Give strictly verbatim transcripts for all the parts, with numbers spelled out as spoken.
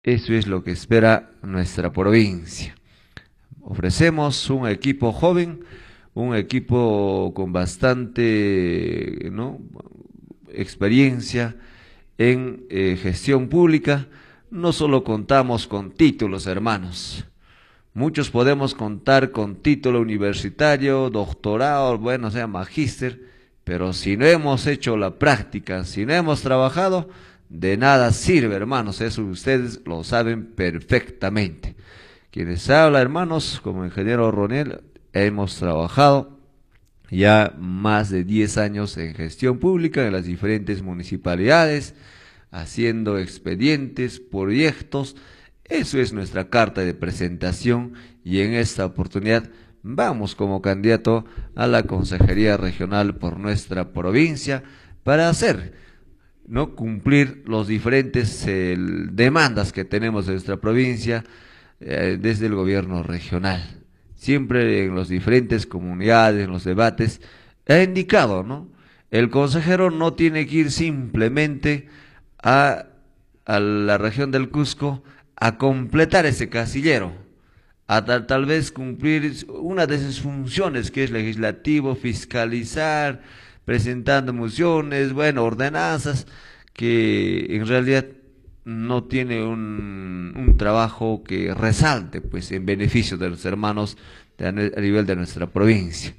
Eso es lo que espera nuestra provincia. Ofrecemos un equipo joven, un equipo con bastante, ¿no?, experiencia en eh, gestión pública. No solo contamos con títulos, hermanos. Muchos podemos contar con título universitario, doctorado, bueno, o sea, magíster, pero si no hemos hecho la práctica, si no hemos trabajado, de nada sirve, hermanos. Eso ustedes lo saben perfectamente. Quienes habla, hermanos, como ingeniero Ronel, hemos trabajado ya más de diez años en gestión pública en las diferentes municipalidades, haciendo expedientes, proyectos. Eso es nuestra carta de presentación y en esta oportunidad vamos como candidato a la Consejería Regional por nuestra provincia para hacer, no cumplir los diferentes eh, demandas que tenemos en nuestra provincia eh, desde el gobierno regional. Siempre en las diferentes comunidades, en los debates, he indicado, ¿no? El consejero no tiene que ir simplemente a, a la región del Cusco a completar ese casillero, a tal, tal vez cumplir una de sus funciones que es legislativo, fiscalizar, presentando mociones, bueno, ordenanzas, que en realidad no tiene un, un trabajo que resalte, pues, en beneficio de los hermanos de, a nivel de nuestra provincia.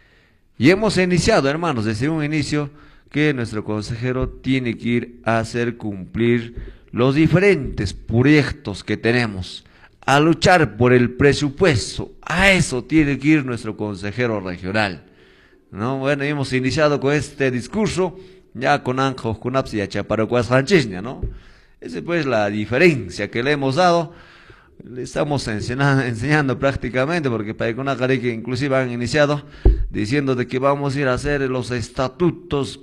Y hemos iniciado, hermanos, desde un inicio, que nuestro consejero tiene que ir a hacer cumplir los diferentes proyectos que tenemos, a luchar por el presupuesto. A eso tiene que ir nuestro consejero regional, ¿no? Bueno, hemos iniciado con este discurso, ya con Anjo, con Apsi y Chaparocuas Franchisnia, ¿no? Esa es pues la diferencia que le hemos dado. Le estamos enseñando, enseñando prácticamente, porque para una que inclusive han iniciado diciendo de que vamos a ir a hacer los estatutos,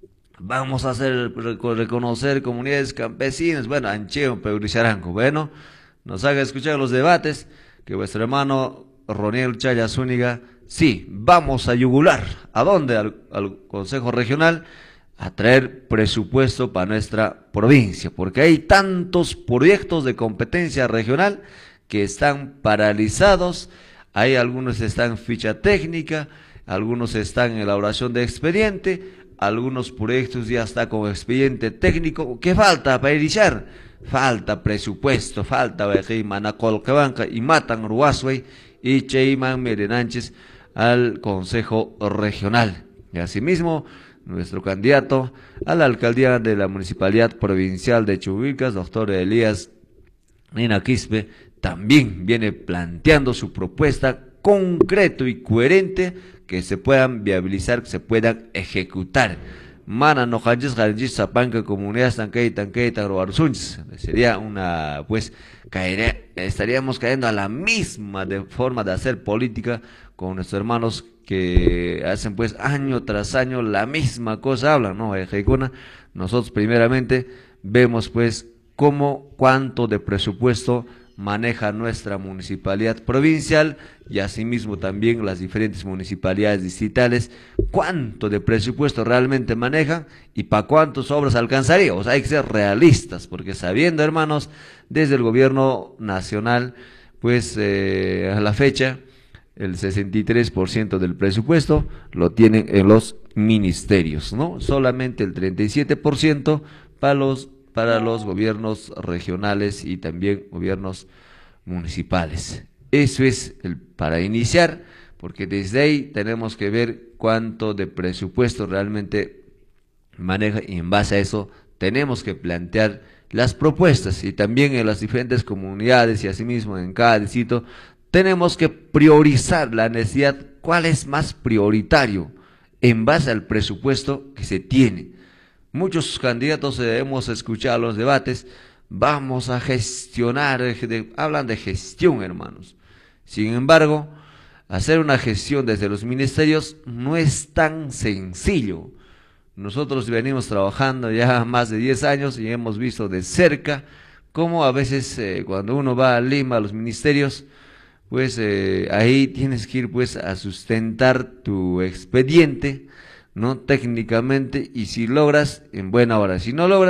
vamos a hacer reconocer comunidades campesinas, bueno, Ancheo, Peuricharanco. Bueno, nos haga escuchar los debates, que vuestro hermano Roniel Chaya Zúñiga, sí, vamos a yugular. ¿A dónde? Al, al Consejo Regional, a traer presupuesto para nuestra provincia, porque hay tantos proyectos de competencia regional que están paralizados. Hay algunos están en ficha técnica, algunos están en elaboración de expediente, algunos proyectos ya están con expediente técnico. ¿Qué falta para iniciar? Falta presupuesto, falta Manacolcabanca y Matan Ruasway y Cheyman Merenanches al Consejo Regional. Y asimismo, nuestro candidato a la alcaldía de la Municipalidad Provincial de Chuquicas, doctor Elías Nina Quispe, también viene planteando su propuesta concreto y coherente que se puedan viabilizar, que se puedan ejecutar. Mana no hanjes hanjes sapanca comunidad tankei tankei taroarsunches. Sería una, pues, caería, estaríamos cayendo a la misma de forma de hacer política con nuestros hermanos que hacen pues año tras año la misma cosa, hablan, ¿no? Ejecuna. Nosotros primeramente vemos pues cómo, cuánto de presupuesto maneja nuestra municipalidad provincial y asimismo también las diferentes municipalidades distritales, cuánto de presupuesto realmente manejan y para cuántas obras alcanzaría. O sea, hay que ser realistas, porque sabiendo, hermanos, desde el gobierno nacional, pues eh, a la fecha, el sesenta y tres por ciento del presupuesto lo tienen en los ministerios, ¿no? Solamente el treinta y siete por ciento para los para los gobiernos regionales y también gobiernos municipales. Eso es el, para iniciar, porque desde ahí tenemos que ver cuánto de presupuesto realmente maneja y en base a eso tenemos que plantear las propuestas y también en las diferentes comunidades y asimismo en cada distrito tenemos que priorizar la necesidad, cuál es más prioritario en base al presupuesto que se tiene. Muchos candidatos eh, hemos escuchado los debates, vamos a gestionar, de, hablan de gestión, hermanos. Sin embargo, hacer una gestión desde los ministerios no es tan sencillo. Nosotros venimos trabajando ya más de diez años y hemos visto de cerca cómo a veces eh, cuando uno va a Lima, a los ministerios, pues eh, ahí tienes que ir pues a sustentar tu expediente, ¿no? Técnicamente, y si logras, en buena hora. Si no logras,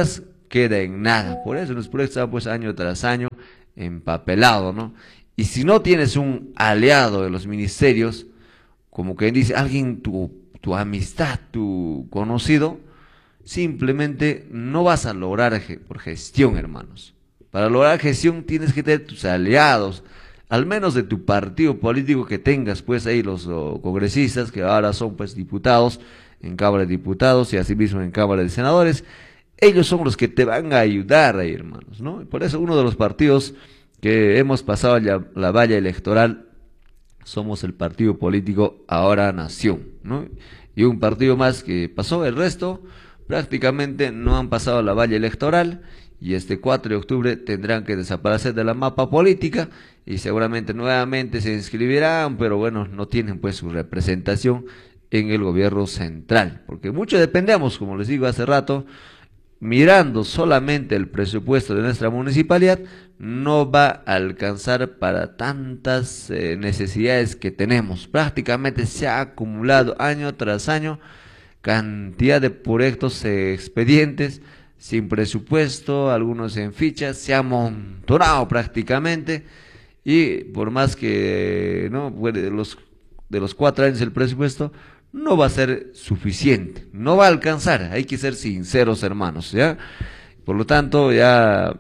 queda en nada. Por eso nuestro proyecto está pues año tras año empapelado, ¿no? Y si no tienes un aliado de los ministerios, como que dice alguien, tu, tu amistad, tu conocido, simplemente no vas a lograr por gestión, hermanos. Para lograr gestión tienes que tener tus aliados, al menos de tu partido político que tengas, pues ahí los oh, congresistas, que ahora son pues diputados en Cámara de Diputados y asimismo en Cámara de Senadores. Ellos son los que te van a ayudar ahí, hermanos, ¿no? Por eso uno de los partidos que hemos pasado la, la valla electoral somos el partido político Ahora Nación, ¿no? Y un partido más que pasó, el resto prácticamente no han pasado la valla electoral y este cuatro de octubre tendrán que desaparecer de la mapa política y seguramente nuevamente se inscribirán, pero bueno, no tienen pues su representación en el gobierno central, porque mucho dependemos, como les digo hace rato, mirando solamente el presupuesto de nuestra municipalidad, no va a alcanzar para tantas eh, necesidades que tenemos. Prácticamente se ha acumulado año tras año cantidad de proyectos, eh, expedientes, sin presupuesto, algunos en fichas, se ha amontonado prácticamente, y por más que no de los, de los cuatro años el presupuesto, no va a ser suficiente, no va a alcanzar, hay que ser sinceros, hermanos, ¿ya? Por lo tanto, ya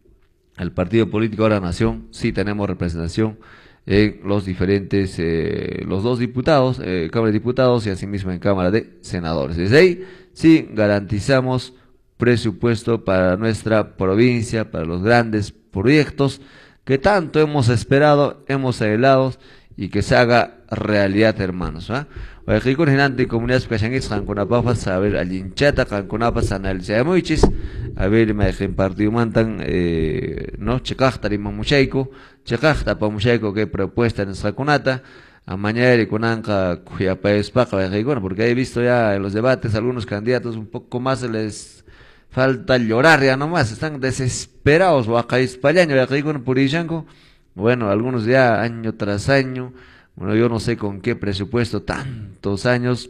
el partido político Ahora Nación sí tenemos representación en los diferentes, eh, los dos diputados, eh, Cámara de Diputados y asimismo en Cámara de Senadores. Desde ahí sí garantizamos presupuesto para nuestra provincia, para los grandes proyectos que tanto hemos esperado, hemos anhelado y que se haga realidad, hermanos, ¿ah? Wayqikuna hinantin comunidades kashankichis qankunapapas a ver allinchata qankunapas analizayamuychis a ver mayqin partidomantan eh, no chaqaqta rimamushayku chaqaqta apamushayku que propuesta nisqakunata amaña rikunanqa kuyapayuspaqa wayqikuna, porque he visto ya en los debates algunos candidatos un poco más les falta llorar ya nomás, están desesperados waqayuspallaña wayqikuna purishanku. Bueno, algunos ya año tras año, bueno, yo no sé con qué presupuesto tantos años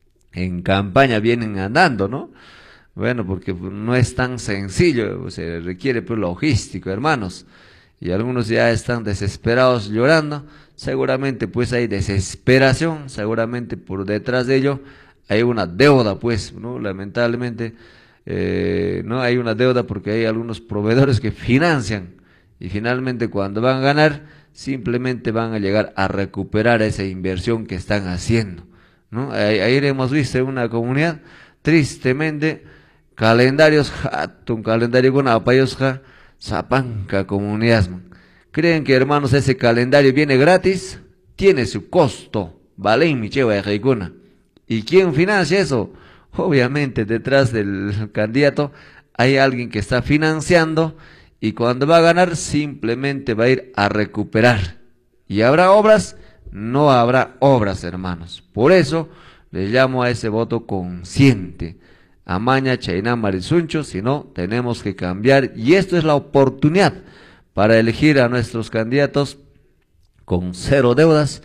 en campaña vienen andando, ¿no? Bueno, porque no es tan sencillo, se requiere pues logístico, hermanos. Y algunos ya están desesperados llorando, seguramente pues hay desesperación, seguramente por detrás de ello hay una deuda, pues, ¿no? Lamentablemente, eh, no hay una deuda porque hay algunos proveedores que financian. Y finalmente cuando van a ganar, simplemente van a llegar a recuperar esa inversión que están haciendo, ¿no? Ayer hemos visto en una comunidad, tristemente, calendarios, un calendario con apayosja, zapanca comunidad. Creen que, hermanos, ese calendario viene gratis, tiene su costo, vale, mi cheva de Jaicuna. ¿Y quién financia eso? Obviamente detrás del candidato hay alguien que está financiando. Y cuando va a ganar, simplemente va a ir a recuperar. ¿Y habrá obras? No habrá obras, hermanos. Por eso, le llamo a ese voto consciente. Amaña, Chainá, Marisuncho, si no, tenemos que cambiar. Y esto es la oportunidad para elegir a nuestros candidatos con cero deudas,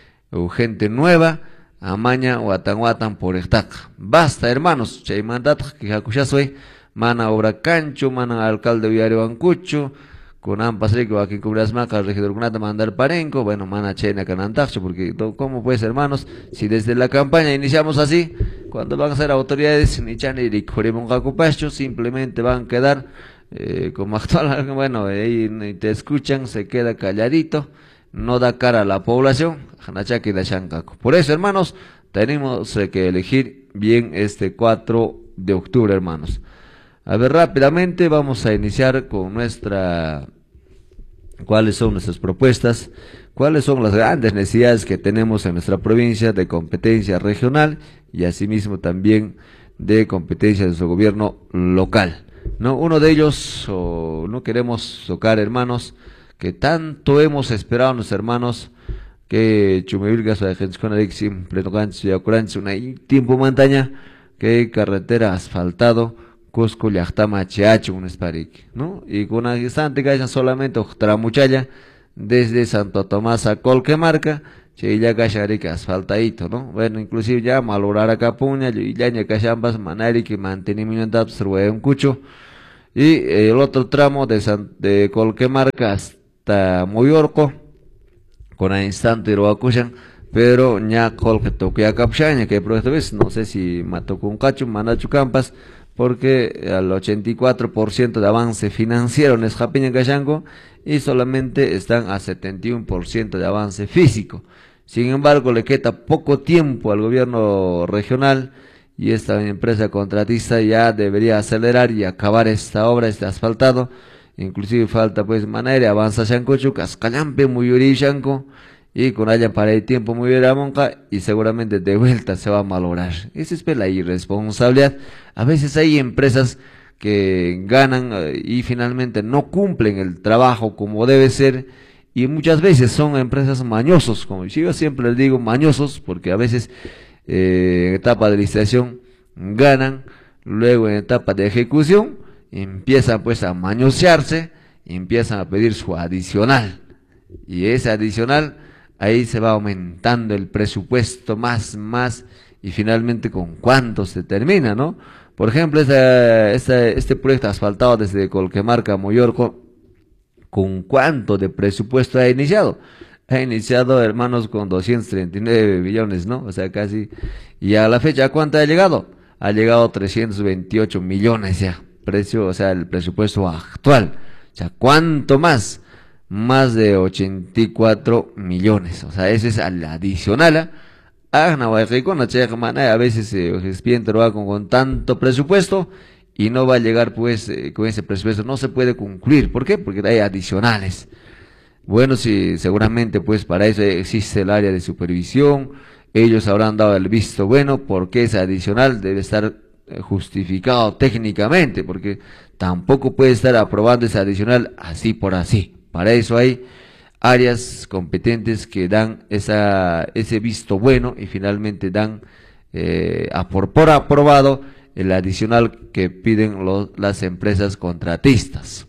o gente nueva, Amaña, Huatan, Huatan, por estaca. Basta, hermanos. Chaimandat, que jacuchasoy. Mana obra cancho, mana alcalde Villario Bancucho, con ampas rico aquí en Cubras Macas, regidor Gunata mandar Parenco, bueno, mana chena canantacho, porque ¿cómo pues, hermanos? Si desde la campaña iniciamos así, cuando van a ser autoridades, ni chane y Jorimongacupacho, simplemente van a quedar, eh, como actual, bueno, ahí te escuchan, se queda calladito, no da cara a la población, Hanachaki da Shankaku. Por eso, hermanos, tenemos que elegir bien este cuatro de octubre, hermanos. A ver, rápidamente vamos a iniciar con nuestra, cuáles son nuestras propuestas, cuáles son las grandes necesidades que tenemos en nuestra provincia de competencia regional y asimismo también de competencia de su gobierno local, ¿no? Uno de ellos, oh, no queremos tocar, hermanos, que tanto hemos esperado nuestros hermanos, que Chumevilgas o Agenciconarixim, Plenogancho y Acurancho, una tiempo montaña, que carretera asfaltado, Cusco, Llachtama, Chiacho, un esparik, ¿no? Y con una instante que hayan solamente Tramuchaya, desde Santo Tomás a Colquemarca, Chilla Cacharica, asfaltadito, ¿no? Bueno, inclusive ya Malorara Capuña, y ya Cachambas, Manari, que mantenimiento de un cucho, y el otro tramo de, San, de Colquemarca hasta Moyorco, con el instante Iroacuchan, pero ya Colque Toquia Capchaña, que por esta vez no sé si mató con Cacho, Manachu Campas, porque al ochenta y cuatro por ciento de avance financiero en Esjapiña Cayango y solamente están a setenta y uno por ciento de avance físico. Sin embargo, le queda poco tiempo al gobierno regional y esta empresa contratista ya debería acelerar y acabar esta obra, este asfaltado. Inclusive falta pues manera, avanza Shancochu, Cascalampe, Muyuri Shanco, y con allá para el tiempo muy bien monca y seguramente de vuelta se va a malograr. Esa es pues, la irresponsabilidad. A veces hay empresas que ganan eh, y finalmente no cumplen el trabajo como debe ser y muchas veces son empresas mañosos, como yo siempre les digo mañosos, porque a veces eh, en etapa de licitación ganan, luego en etapa de ejecución empiezan pues a mañosearse y empiezan a pedir su adicional y ese adicional ahí se va aumentando el presupuesto más, más, y finalmente con cuánto se termina, ¿no? Por ejemplo, esta, esta, este proyecto asfaltado desde Colquemarca a Moyorco, ¿con cuánto de presupuesto ha iniciado? Ha iniciado, hermanos, con doscientos treinta y nueve millones, ¿no? O sea, casi, y a la fecha, ¿cuánto ha llegado? Ha llegado a trescientos veintiocho millones ya, precio, o sea, el presupuesto actual. O sea, ¿cuánto más? Más de ochenta y cuatro millones, o sea, ese es al adicional. A a veces eh, expediente lo hago con tanto presupuesto y no va a llegar pues eh, con ese presupuesto, no se puede concluir. ¿Por qué? Porque hay adicionales. Bueno, sí, seguramente pues para eso existe el área de supervisión, ellos habrán dado el visto bueno, porque ese adicional debe estar eh, justificado técnicamente, porque tampoco puede estar aprobando ese adicional así por así. Para eso hay áreas competentes que dan esa, ese visto bueno y finalmente dan eh, a por, por aprobado el adicional que piden los, las empresas contratistas.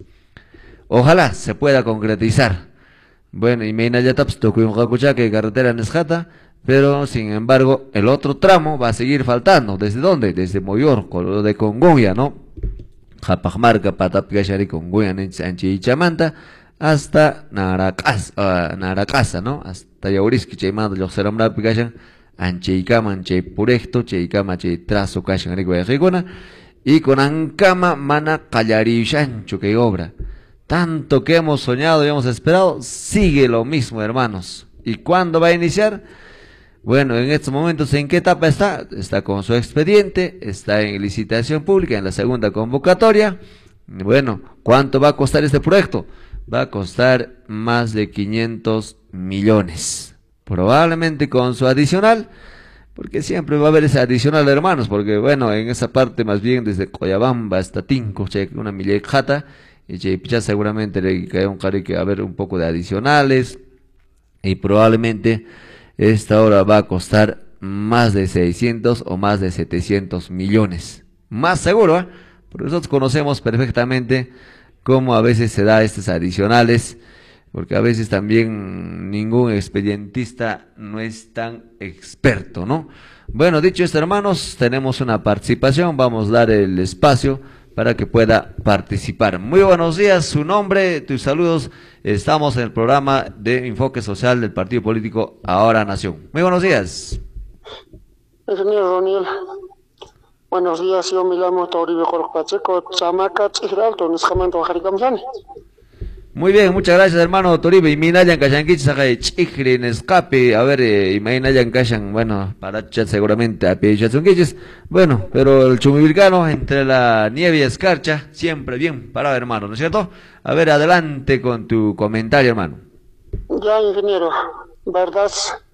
Ojalá se pueda concretizar. Bueno, y meina ya taps tocó un que carretera Nesjata, pero sin embargo el otro tramo va a seguir faltando. ¿Desde dónde? Desde Moyor, de Congoya, ¿no? Japajmarca, Patapgashari, Congoya, Anchi y Chamanta, hasta Naracas, uh, Naracasa, ¿no? Hasta Yauriski, Chaymando, Yoxeramra, Pigashan, Ancheikama, Anche Purecto, Cheikama, Che Trazo, Cashan, Rico de Rigona, y con Ancama, Mana, Callarishancho, que obra. Tanto que hemos soñado y hemos esperado, sigue lo mismo, hermanos. ¿Y cuándo va a iniciar? Bueno, en estos momentos, ¿en qué etapa está? Está con su expediente, está en licitación pública, en la segunda convocatoria. Bueno, ¿cuánto va a costar este proyecto? Va a costar más de quinientos millones. Probablemente con su adicional, porque siempre va a haber ese adicional, hermanos, porque bueno, en esa parte más bien desde Coyabamba hasta Tinco, una milejata, y ya seguramente le cae un cari que va a haber un poco de adicionales, y probablemente esta hora va a costar más de seiscientos o más de setecientos millones. Más seguro, ¿eh? Porque nosotros conocemos perfectamente cómo a veces se da estos adicionales, porque a veces también ningún expedientista no es tan experto, ¿no? Bueno, dicho esto, hermanos, tenemos una participación, vamos a dar el espacio para que pueda participar. Muy buenos días, su nombre, tus saludos, estamos en el programa de Enfoque Social del Partido Político Ahora Nación. Muy buenos días. Ingeniero Roniel, buenos días, yo me llamo Toribio Corpacheco, Chamaca, Chiralto, Nescamento, Bajaricamzani. Muy bien, muchas gracias, hermano Toribio. Y Minayan Kashankichi, Sakai Chikri, Nescape, a ver, eh, Minayan Kashan, bueno, para chat seguramente a Pechazunquichis. Bueno, pero el Chumivilcano, entre la nieve y escarcha, siempre bien parado, hermano, ¿no es cierto? A ver, adelante con tu comentario, hermano. Ya, ingeniero, verdad,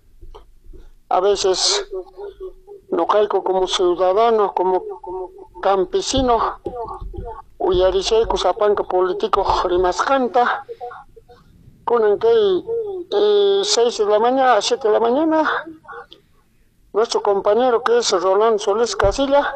a veces no caigo como ciudadano, como campesino, uyarisei kusapanka político rimascanta, con el que eh, seis de la mañana a siete de la mañana, nuestro compañero que es Rolando Solís Casilla,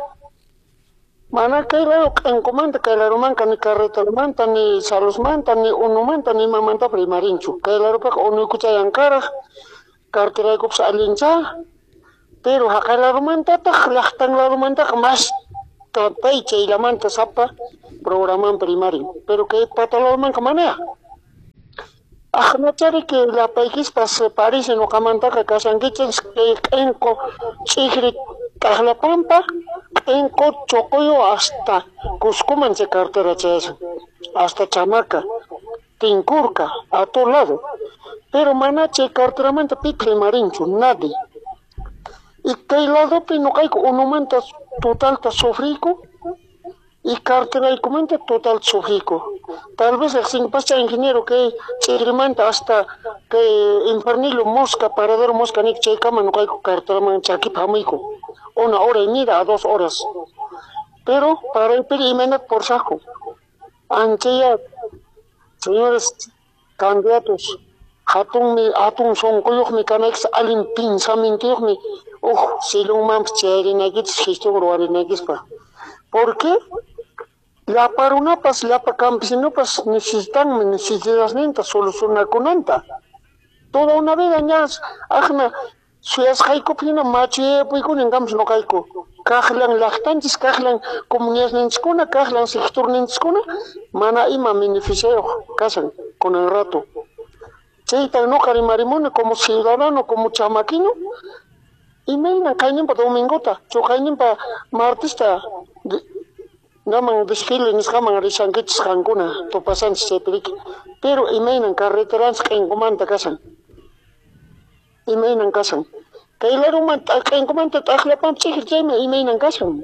mana que la en comanda que la romanca ni carreta manta ni salos manta ni uno manta ni mamanta primarinchu, que la ropa uno escucha yankara, cartera kups alincha, pero hakala romanta tak lahtang la romanta más Peiche y la manta sapa programa primario. Pero que patología man manea. Ah, no chare que la país se parece no camanta que casanguiches que enco chigri la pampa enco chocoyo hasta Cuscuman se cartera chesa hasta Chamaca, Tincurca, a todo lado. Pero manache carteramanta picle marincho, nadie. Y que lado pino caico un momento total ta sofrico y cartera y comenta total sofrico. Tal vez el sin pasa ingeniero que se remanta hasta que infernilo mosca paradero mosca ni che cama no caico cartera mancha aquí pamico. Una hora y media a dos horas. Pero para el perimena por saco. Ancheya, señores candidatos, hatun mi hatun son koyok mi kanex alin pensamiento mi, oh, si lo mams chere negis gestión roare negis pa. ¿Por qué? La paruna pas la pa campesino pas necesitan necesidades nenta solucionar con anta. Toda una vida ñas, ajna, suyas haiko pina mache pues con engams no haiko. Kahlan lactantes, kahlan comunidades nenskuna, kahlan sector nenskuna, mana ima beneficiario casan con el rato. Cheita no carimarimone como ciudadano, como chamaquino, y me na cainen pa domingota, yo cainen pa martista, naman desfile nis kaman risanquets kankuna, to pasan se pelik, pero y me na carreteras que engomanta casan, y me na casan. Kailan man kain kumanta takla pam chikir jeme imay nang kasan.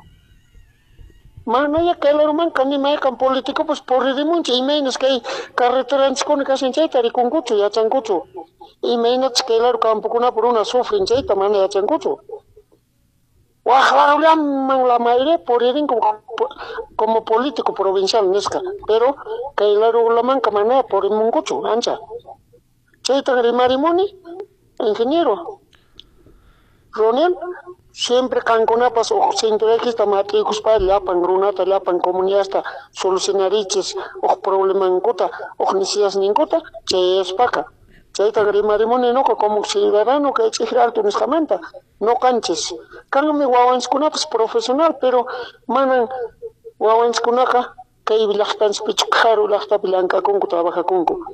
Mana ya kailan man kani may kan politiko pues por de munche imay nas kay carreterans kon kasan chay tari kungucho ya changucho. Imay nas kailan kampo kuna por una sufrin chay tamana ya changucho. Wah la man la maire por irin como como político provincial nesca, pero kailan la man kamana por mungucho ancha. Chay tari marimoni ingeniero Ronel, siempre canconapas o centro X tamatricus para lapan grunata lapan comunidad hasta solucionariches o problema en cota o necesidades en cota, che es paca. Che ta grimarimone no como ciudadano que exigir alto nescamenta, no canches. Cángame guawans kunapas profesional, pero manan guawans kunaka que ibilachtan spichukaru lachta blanca kunku trabaja kunku.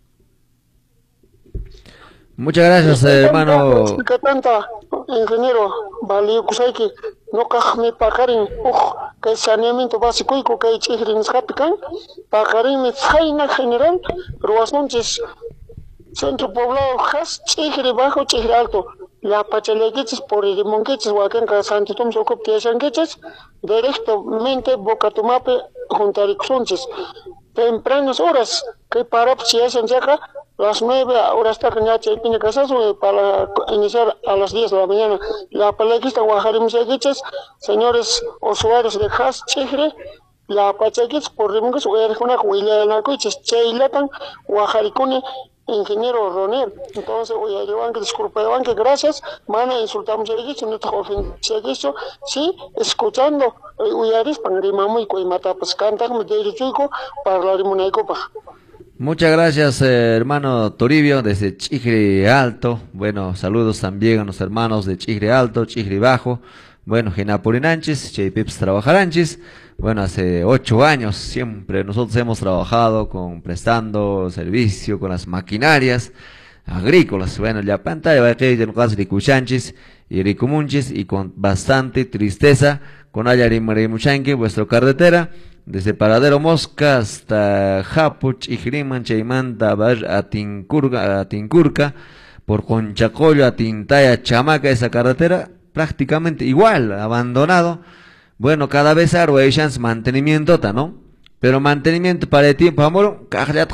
Muchas gracias, hermano. ¿Qué tanta, ingeniero? Vale, que no cajme pakarin, uj, que saneamiento básico y que chihirin skapikan, pakarin me zaina general, ruas noches, centro poblado, has chihiri bajo, chihiri alto, la pachalequiches por el monquiches, huacan que santitum socoptiasan queches, directamente boca tumape, juntarixonches, tempranas horas, que para si hacen acá, las nueve horas está que ya tiene que hacer para iniciar a las diez de la mañana. La palaquista Guajarim Seguiches, señores usuarios de Has Chigre, la Pachaquits por Rimungas, Huerjuna, Huila, Narcoiches, Cheilatan, Guajaricune, ingeniero Ronel. Entonces, voy a llevar que disculpe, que gracias, mana insultamos a Seguiches, no te ofenden Seguicho, sí, escuchando, Uyaris, Pangrimamo y Cuimata, pues cantan, me dirijo para la Rimunaicopa. Muchas gracias, eh, hermano Toribio, desde Chigre Alto. Bueno, saludos también a los hermanos de Chigre Alto, Chigre Bajo. Bueno, Genapurinanchis, Cheipips Trabajaranchis. Bueno, hace ocho años siempre nosotros hemos trabajado con prestando servicio con las maquinarias agrícolas. Bueno, ya pantalla va a quedar en caso de Cuchanchis y Ricumunchis y con bastante tristeza con Ayarimuchanque, vuestra carretera. Desde Paradero Mosca hasta Japuch y Jiriman, Chaimanta, a Tincurca, a Tincurca, por Conchacollo, a Tintaya, Chamaca, esa carretera, prácticamente igual, abandonado. Bueno, cada vez hay chance mantenimiento, ¿no? Pero mantenimiento para el tiempo, amor,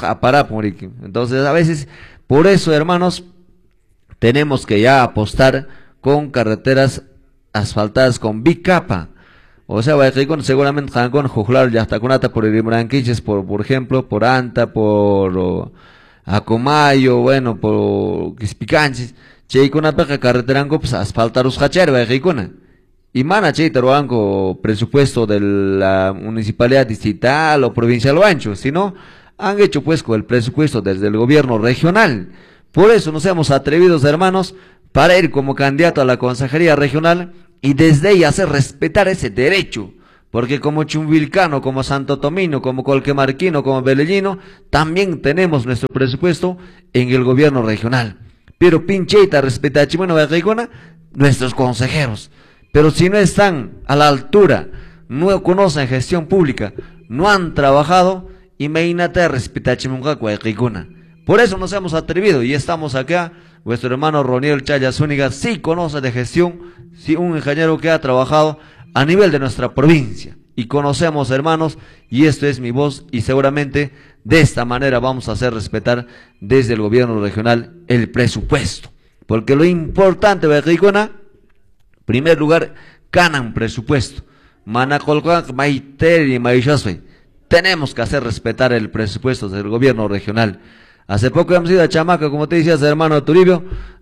entonces a veces, por eso, hermanos, tenemos que ya apostar con carreteras asfaltadas con bicapa. O sea, seguramente con juglar ya hasta con ata por el Branquiches, por, por ejemplo, por Anta, por oh, Acomayo, bueno, por Quispicanchis, che con una peca carretera pues asfaltar los hachar, va a y mana che taruanco presupuesto de la municipalidad distrital o provincial o ancho, sino han hecho pues con el presupuesto desde el gobierno regional. Por eso nos hemos atrevido, hermanos, para ir como candidato a la consejería regional y desde ahí hacer respetar ese derecho, Porque como Chumvilcano, como Santo Tomino, como Colquemarquino, como Belellino, también tenemos nuestro presupuesto en el gobierno regional. Pero pincheita, respeta a Chimeno Barrigona, nuestros consejeros. Pero si no están a la altura, no conocen gestión pública, no han trabajado, imagínate respeta a Chimeno Barrigona. Por eso nos hemos atrevido y estamos acá. Vuestro hermano Roniel Chaya Zúñiga sí conoce de gestión, sí, un ingeniero que ha trabajado a nivel de nuestra provincia. Y conocemos, hermanos, y esto es mi voz, y seguramente de esta manera vamos a hacer respetar desde el gobierno regional el presupuesto. Porque lo importante, Berricona, en primer lugar, ganan presupuesto. Manacolcan, Maiteri, Maishaswe. Tenemos que hacer respetar el presupuesto del gobierno regional. Hace poco hemos ido a Chamaca, como te decías, hermano Turibio,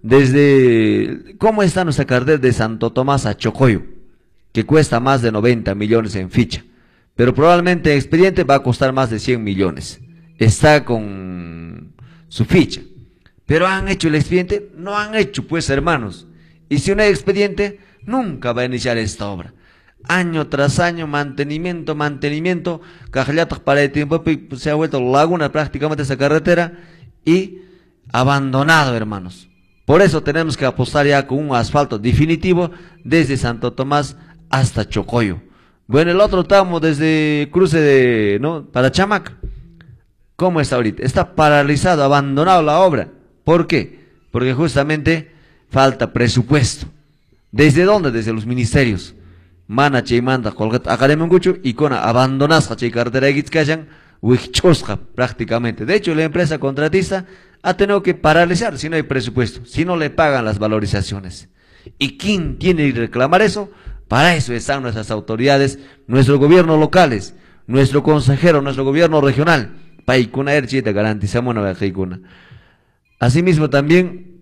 desde, ¿cómo está nuestra carretera de Santo Tomás a Chocoyo? Que cuesta más de noventa millones en ficha, pero probablemente en expediente va a costar más de cien millones. Está con su ficha, pero ¿han hecho el expediente? No han hecho, pues, hermanos. Y si no hay expediente, nunca va a iniciar esta obra. Año tras año, mantenimiento, mantenimiento, Cajallatas para el tiempo, se ha vuelto laguna prácticamente esa carretera y abandonado, hermanos. Por eso tenemos que apostar ya con un asfalto definitivo desde Santo Tomás hasta Chocoyo. Bueno, el otro tramo desde cruce de, ¿no?, para Chamaca. ¿Cómo está ahorita? Está paralizado, abandonado la obra. ¿Por qué? Porque justamente falta presupuesto. ¿Desde dónde? Desde los ministerios. Mana chay manda colgat akaremunguchu y con abandonas chay cartera gitzkayan wichosca prácticamente. De hecho, la empresa contratista ha tenido que paralizar si no hay presupuesto, si no le pagan las valorizaciones. ¿Y quién tiene que reclamar eso? Para eso están nuestras autoridades, nuestros gobiernos locales, nuestro consejero, nuestro gobierno regional. Paikuna erchita garantizamos una paikuna. Asimismo también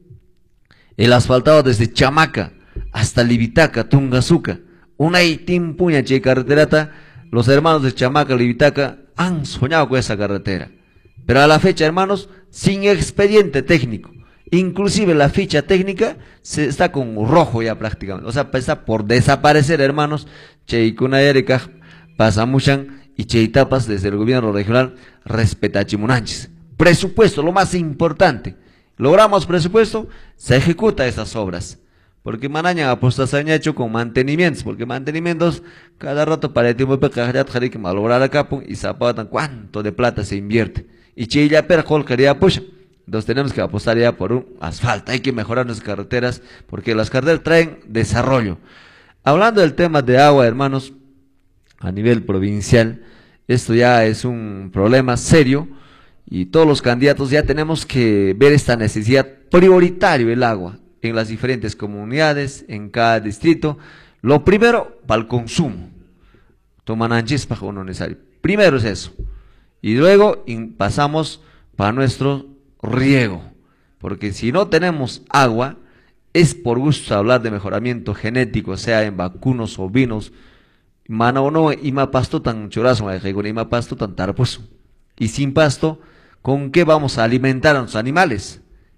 el asfaltado desde Chamaca hasta Libitaca, Tungazuca. Una timpuña che carreterata, los hermanos de Chamaca, Libitaca han soñado con esa carretera. Pero a la fecha, hermanos, sin expediente técnico. Inclusive la ficha técnica se está con rojo ya prácticamente. O sea, está por desaparecer, hermanos. Cheikuna Erika, Pasamuchan y Cheitapas desde el gobierno regional respeta Chimunanches. Presupuesto, lo más importante. Logramos presupuesto, se ejecuta esas obras. Porque Manaña apostas han hecho con mantenimientos, porque mantenimientos cada rato para el tiempo de que malograr acá y zapatan cuánto de plata se invierte. Y Chilla Perjol quería push. Entonces tenemos que apostar ya por un asfalto, hay que mejorar nuestras carreteras, porque las carreteras traen desarrollo. Hablando del tema de agua, hermanos, a nivel provincial, esto ya es un problema serio, y todos los candidatos ya tenemos que ver esta necesidad prioritaria del agua en las diferentes comunidades, en cada distrito. Lo primero, para el consumo. Tomananchis para uno necesario. Primero es eso. Y luego pasamos para nuestro riego. Porque si no tenemos agua, es por gusto hablar de mejoramiento genético, sea en vacunos, ovinos, mano no, ima pasto tan chorazo, ima pasto tan tarposo. Y sin pasto, ¿con qué vamos a alimentar a los animales?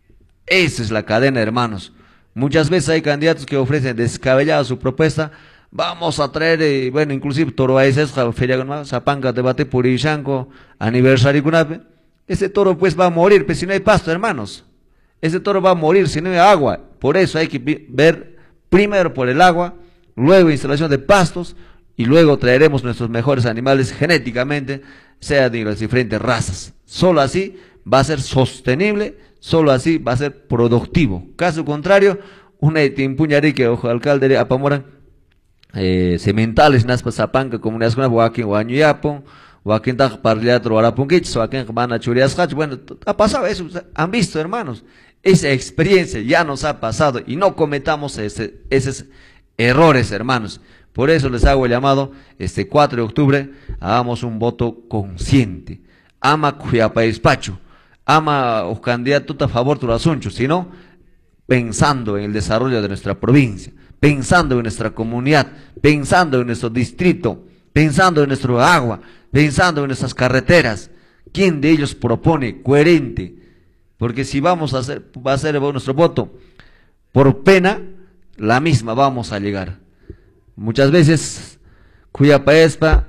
Esa es la cadena, hermanos. Muchas veces hay candidatos que ofrecen descabellada su propuesta. Vamos a traer, eh, bueno, inclusive toro a ese feria con zapanga debate purishanco, aniversario con ese toro pues va a morir, pues si no hay pasto, hermanos. Ese toro va a morir si no hay agua. Por eso hay que ver primero por el agua, luego instalación de pastos y luego traeremos nuestros mejores animales genéticamente, sea de las diferentes razas. Solo así va a ser sostenible. Solo así va a ser productivo. Caso contrario, una timpuñari que ojo alcalde de Apamoran, eh, sementales naspa zapanca comunidades con Joaquín Guañuyapo, Joaquín Taj Parliatro Arapunquich, Joaquín Mana Churiascach. Bueno, ha pasado eso, han visto, hermanos, esa experiencia ya nos ha pasado y no cometamos ese, esos errores, hermanos. Por eso les hago el llamado, este cuatro de octubre, hagamos un voto consciente. Ama Cuyapaispacho. Ama o candidato a favor de los asuntos, sino pensando en el desarrollo de nuestra provincia, pensando en nuestra comunidad, pensando en nuestro distrito, pensando en nuestro agua, pensando en nuestras carreteras. ¿Quién de ellos propone coherente? Porque si vamos a hacer, va a ser nuestro voto por pena, la misma vamos a llegar. Muchas veces cuya paespa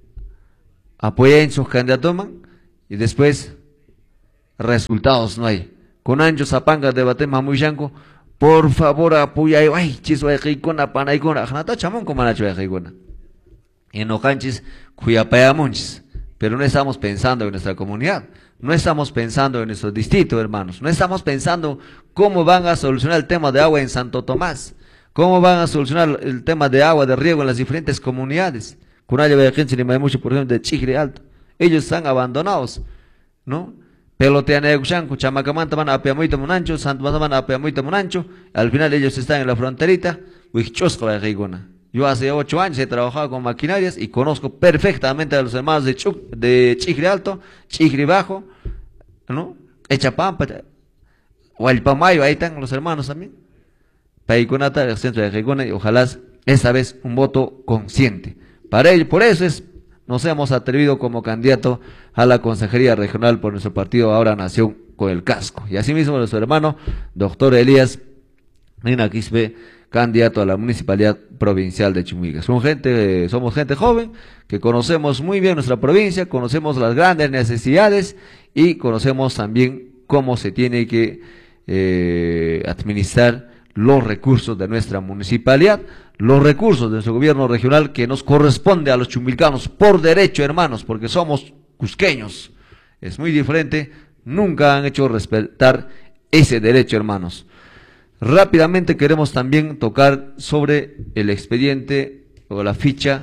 apoyan sus candidatos y después resultados no hay. Con Ancho Zapanga debate Mamuyanco, por favor apoya, ay, chiso de Ricona, Panaicona, Janata Chamón como Nacho de Ricona. En Ojanchis, cuya payamunchis, pero no estamos pensando en nuestra comunidad, no estamos pensando en nuestro distrito, hermanos, no estamos pensando cómo van a solucionar el tema de agua en Santo Tomás, cómo van a solucionar el tema de agua de riego en las diferentes comunidades. Cunaya Beajense y mucho, por ejemplo, de Chigre Alto, ellos están abandonados, ¿no? Pelotean a Eguchanco, Chamacamanta van a Peamuita Monancho, Santo Tomás van a Peamuita Monancho, al final ellos están en la fronterita, Huichosca de Rigona. Yo hace ocho años he trabajado con maquinarias y conozco perfectamente a los hermanos de, Chuc, de Chigre Alto, Chigre Bajo, ¿no? Echapampa, Hualpamayo, ahí están los hermanos también. Paiconata, el centro de Rigona, y ojalá esta vez un voto consciente. Para ello, por eso es, nos hemos atrevido como candidato a la Consejería Regional por nuestro partido Ahora Nación con el Casco. Y asimismo nuestro hermano, doctor Elías Nina Quispe, candidato a la Municipalidad Provincial de Chumbivilcas. Son gente, somos gente joven, que conocemos muy bien nuestra provincia, conocemos las grandes necesidades y conocemos también cómo se tiene que eh, administrar los recursos de nuestra municipalidad, los recursos de nuestro gobierno regional que nos corresponde a los chumbilcanos por derecho, hermanos, porque somos cusqueños. Es muy diferente, nunca han hecho respetar ese derecho, hermanos. Rápidamente queremos también tocar sobre el expediente o la ficha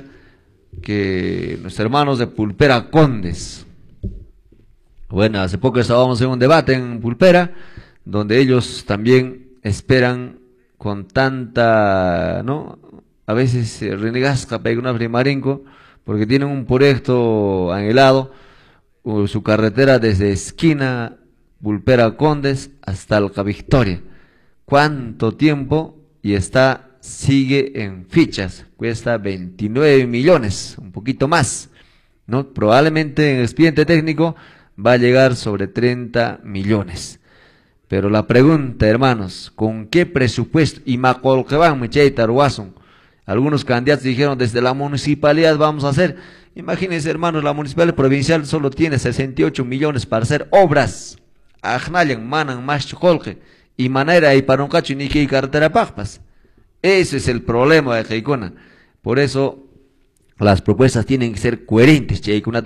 que nuestros hermanos de Pulpera Condes. Bueno, hace poco estábamos en un debate en Pulpera, donde ellos también esperan con tanta, ¿no? A veces eh, renegasca una primarenco, porque tienen un proyecto anhelado, uh, su carretera desde esquina Pulpera Condes hasta Alca Victoria. ¿Cuánto tiempo? Y está, sigue en fichas, cuesta veintinueve millones, un poquito más, ¿no? Probablemente en el expediente técnico va a llegar sobre treinta millones. Pero la pregunta, hermanos, ¿con qué presupuesto? Y Macolqueban, Micheita, Ruason. Algunos candidatos dijeron, desde la municipalidad vamos a hacer. Imagínense, hermanos, la municipalidad provincial solo tiene sesenta y ocho millones para hacer obras. Ajnayan, Manan, Mashcolque, y Manera, y Paroncacho, y Niki, y Carretera Pagpas. Ese es el problema de Jeicona. Por eso, las propuestas tienen que ser coherentes,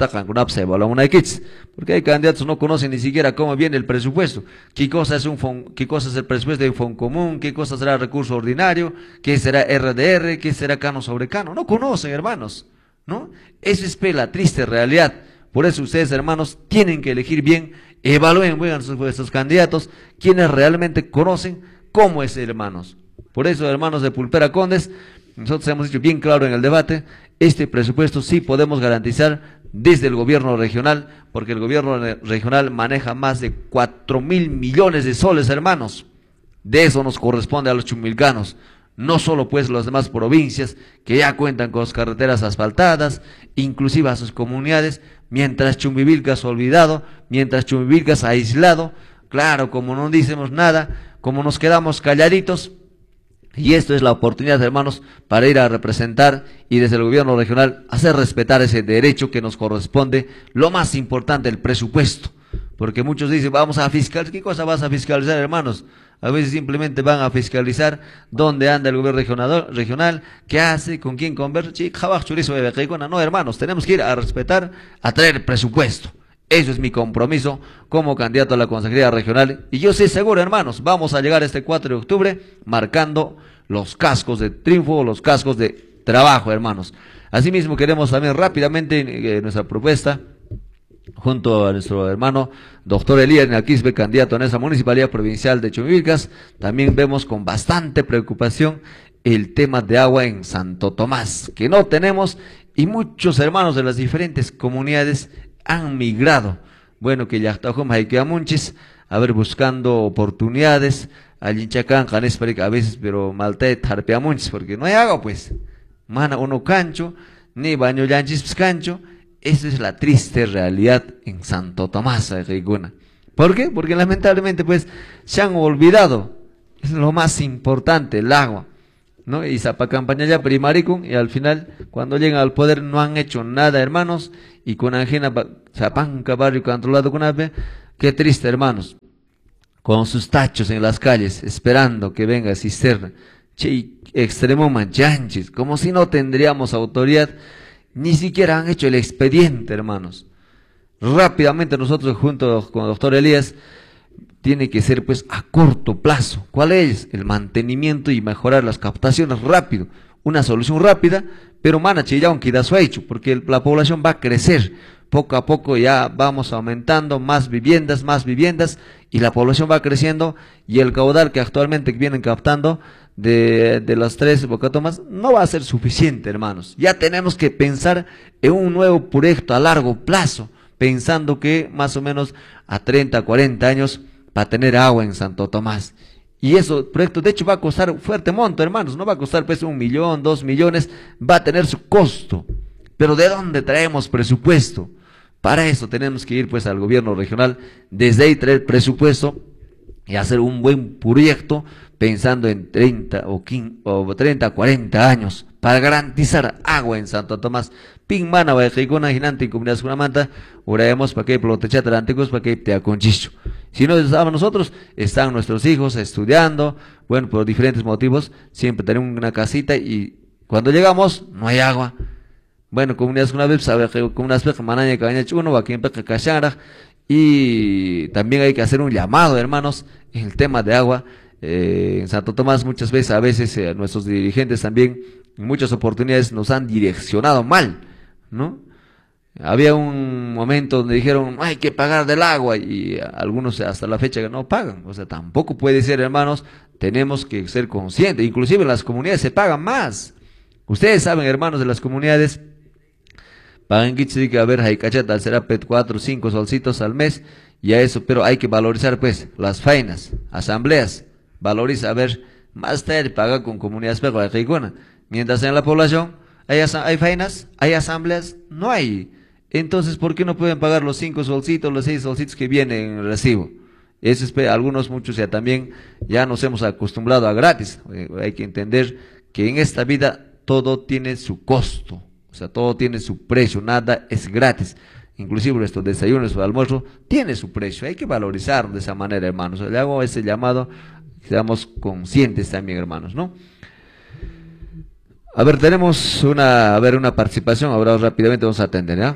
porque hay candidatos que no conocen ni siquiera cómo viene el presupuesto, qué cosa es un fon, qué cosa es el presupuesto de un fondo común, qué cosa será recurso ordinario, qué será R D R, qué será cano sobre cano, no conocen, hermanos, ¿no? Eso es la triste realidad. Por eso ustedes, hermanos, tienen que elegir bien, evalúen bien a sus candidatos, quienes realmente conocen cómo es, hermanos. Por eso, hermanos de Pulpera Condes, nosotros hemos dicho bien claro en el debate, este presupuesto sí podemos garantizar desde el gobierno regional, porque el gobierno regional maneja más de cuatro mil millones de soles, hermanos. De eso nos corresponde a los chumbilcanos, no solo pues las demás provincias que ya cuentan con las carreteras asfaltadas, inclusive a sus comunidades, mientras Chumbivilcas olvidado, mientras Chumbivilcas aislado, claro, como no decimos nada, como nos quedamos calladitos. Y esto es la oportunidad, hermanos, para ir a representar y desde el gobierno regional hacer respetar ese derecho que nos corresponde. Lo más importante, el presupuesto. Porque muchos dicen, vamos a fiscalizar. ¿Qué cosa vas a fiscalizar, hermanos? A veces simplemente van a fiscalizar dónde anda el gobierno regional, regional qué hace, con quién conversa. No, hermanos, tenemos que ir a respetar, a traer presupuesto. Eso es mi compromiso como candidato a la Consejería Regional. Y yo estoy seguro, hermanos, vamos a llegar este cuatro de octubre marcando los cascos de triunfo, los cascos de trabajo, hermanos. Asimismo, queremos también rápidamente eh, nuestra propuesta, junto a nuestro hermano doctor Elías Naquisbe, candidato a nuestra Municipalidad Provincial de Chumbivilcas. También vemos con bastante preocupación el tema de agua en Santo Tomás, que no tenemos, y muchos hermanos de las diferentes comunidades han migrado. Bueno, que ya está como hay que amunchis, a ver, buscando oportunidades, allí en Chacán, a veces, pero malte tarpeamunchis, porque no hay agua, pues. Mana uno cancho, ni baño yanchis cancho. Esa es la triste realidad en Santo Tomás de Riguna. ¿Por qué? Porque lamentablemente, pues, se han olvidado. Es lo más importante, el agua. ¿no? Y zapa campaña ya primaricum, y al final, cuando llegan al poder, no han hecho nada, hermanos, y con Angena, Zapanca, barrio controlado con A P, qué triste, hermanos, con sus tachos en las calles, esperando que venga cisterna, che, extremo manchanchis, como si no tendríamos autoridad, ni siquiera han hecho el expediente, hermanos. Rápidamente nosotros, junto con el doctor Elías, tiene que ser pues a corto plazo. ¿Cuál es? El mantenimiento y mejorar las captaciones rápido. Una solución rápida, pero manache ya un quidazo hecho, porque la población va a crecer. Poco a poco ya vamos aumentando más viviendas, más viviendas, y la población va creciendo, y el caudal que actualmente vienen captando de, de las tres bocatomas no va a ser suficiente, hermanos. Ya tenemos que pensar en un nuevo proyecto a largo plazo, pensando que más o menos a treinta, cuarenta años para tener agua en Santo Tomás. Y eso, proyecto, de hecho, va a costar fuerte monto, hermanos. No va a costar pues un millón, dos millones, va a tener su costo. Pero ¿de dónde traemos presupuesto? Para eso tenemos que ir pues al gobierno regional, desde ahí traer presupuesto y hacer un buen proyecto pensando en treinta o quince, o treinta, cuarenta años para garantizar agua en Santo Tomás. Pin mana va a ginante en comunidad Sunamanta, oremos para que protechar antiguos para que te aconchicho. Si no estamos nosotros, están nuestros hijos estudiando, bueno, por diferentes motivos, siempre tenemos una casita y cuando llegamos no hay agua. Bueno, comunidades una vez, sabe que comunidades peca manaña caña chuno, aquí en peca cachara, y también hay que hacer un llamado, hermanos, en el tema de agua. Eh, en Santo Tomás muchas veces, a veces eh, nuestros dirigentes también, en muchas oportunidades nos han direccionado mal, ¿no? Había un momento donde dijeron, hay que pagar del agua, y algunos hasta la fecha no pagan. O sea, tampoco puede ser, hermanos, tenemos que ser conscientes. Inclusive en las comunidades se pagan más. Ustedes saben, hermanos, de las comunidades, pagan que a ver, hay cachata, será cuatro, cinco solcitos al mes, y a eso, pero hay que valorizar, pues, las fainas, asambleas, valoriza, a ver, más tarde paga con comunidades pero hay rigona. Mientras en la población hay, hay fainas, hay asambleas, no hay. Entonces, ¿por qué no pueden pagar los cinco solcitos, los seis solcitos que vienen en el recibo? Eso es, algunos, muchos ya también, ya nos hemos acostumbrado a gratis. Eh, hay que entender que en esta vida todo tiene su costo. O sea, todo tiene su precio, nada es gratis. Inclusive nuestros desayunos o almuerzo tiene su precio. Hay que valorizarlo de esa manera, hermanos. Le hago ese llamado, seamos conscientes también, hermanos, ¿no? A ver, tenemos una, a ver, una participación. Ahora rápidamente vamos a atender, ¿ya?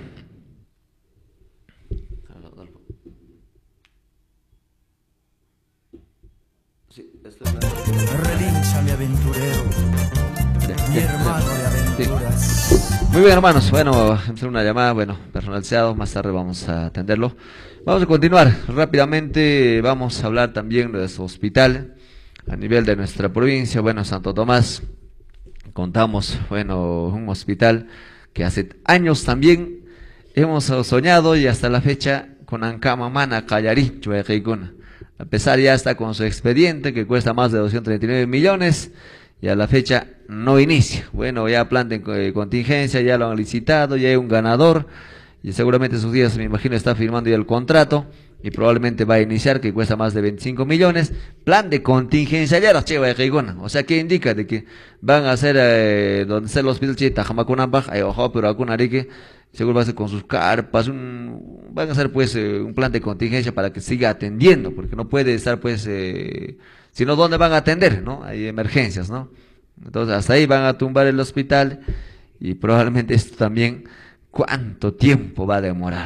Sí, esto es la... Relincha mi aventurero, mi hermano de aventuras. Sí. Muy bien, hermanos, bueno, vamos a hacer una llamada, bueno, personalizado, más tarde vamos a atenderlo. Vamos a continuar rápidamente, vamos a hablar también de su hospital a nivel de nuestra provincia. Bueno, Santo Tomás, contamos, bueno, un hospital que hace años también hemos soñado y hasta la fecha con Ancama Mana Callarí, Chuequicuna. A pesar ya está con su expediente que cuesta más de doscientos treinta y nueve millones. Y a la fecha no inicia. Bueno, ya plan de eh, contingencia, ya lo han licitado, ya hay un ganador, y seguramente esos días, me imagino, está firmando ya el contrato, y probablemente va a iniciar, que cuesta más de veinticinco millones, plan de contingencia, ya los chivas de Rigona. O sea, que indica de que van a hacer, eh, donde está el hospital Chita, Jamakunambaj, hay ojo, pero alguna que seguro va a ser con sus carpas, un, van a hacer pues eh, un plan de contingencia para que siga atendiendo, porque no puede estar pues... Eh, sino dónde van a atender, ¿no? Hay emergencias, ¿no? Entonces hasta ahí van a tumbar el hospital y probablemente esto también, ¿cuánto tiempo va a demorar?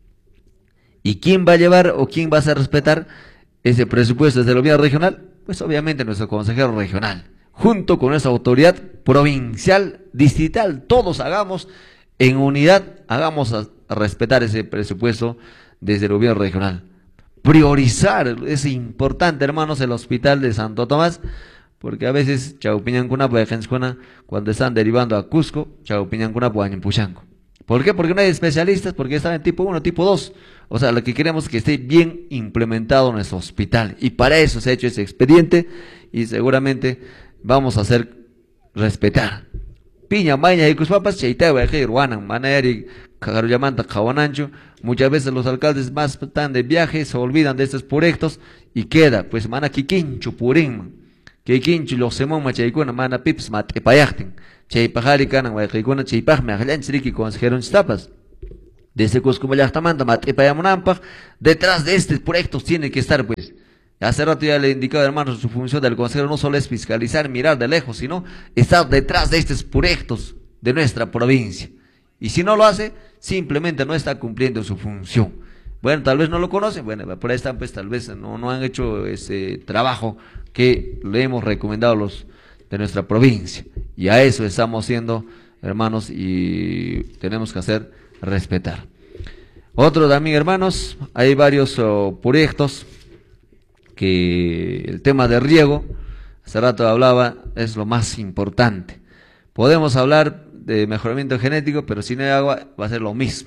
¿Y quién va a llevar o quién va a hacer respetar ese presupuesto desde el gobierno regional? Pues obviamente nuestro consejero regional, junto con nuestra autoridad provincial, distrital, todos hagamos en unidad, hagamos a, a respetar ese presupuesto desde el gobierno regional. Priorizar, es importante, hermanos, el hospital de Santo Tomás, porque a veces Chaupiñancuna, cuando están derivando a Cusco, Chaupiñancuna, Puchanco. ¿Por qué? Porque no hay especialistas, porque están en tipo uno, tipo dos. O sea, lo que queremos es que esté bien implementado nuestro hospital, y para eso se ha hecho ese expediente, y seguramente vamos a hacer respetar. Piña, maña y cuspapas, cheitewa, ruanan, maneri, cagarullamanta, cawanancho. Muchas veces los alcaldes más están de viaje, se olvidan de estos proyectos y queda, pues, mana quiquincho, purín. que quincho los semón machaykuna mana pips mate payachtin, chay pajari kanan waykuna chay paj me aglanch riki consejero tapas. Desde Cuscumayachtamanta mate payamunampaj, detrás de este proyecto tiene que estar pues. Hace rato ya le he indicado, hermanos, su función del consejero no solo es fiscalizar, mirar de lejos, sino estar detrás de estos proyectos de nuestra provincia. Y si no lo hace, simplemente no está cumpliendo su función. Bueno, tal vez no lo conocen, bueno, por ahí están, pues tal vez no, no han hecho ese trabajo que le hemos recomendado a los de nuestra provincia. Y a eso estamos haciendo, hermanos, y tenemos que hacer respetar. Otro también, hermanos, hay varios oh, proyectos que el tema de riego, hace rato hablaba, es lo más importante. Podemos hablar de mejoramiento genético, pero si no hay agua va a ser lo mismo.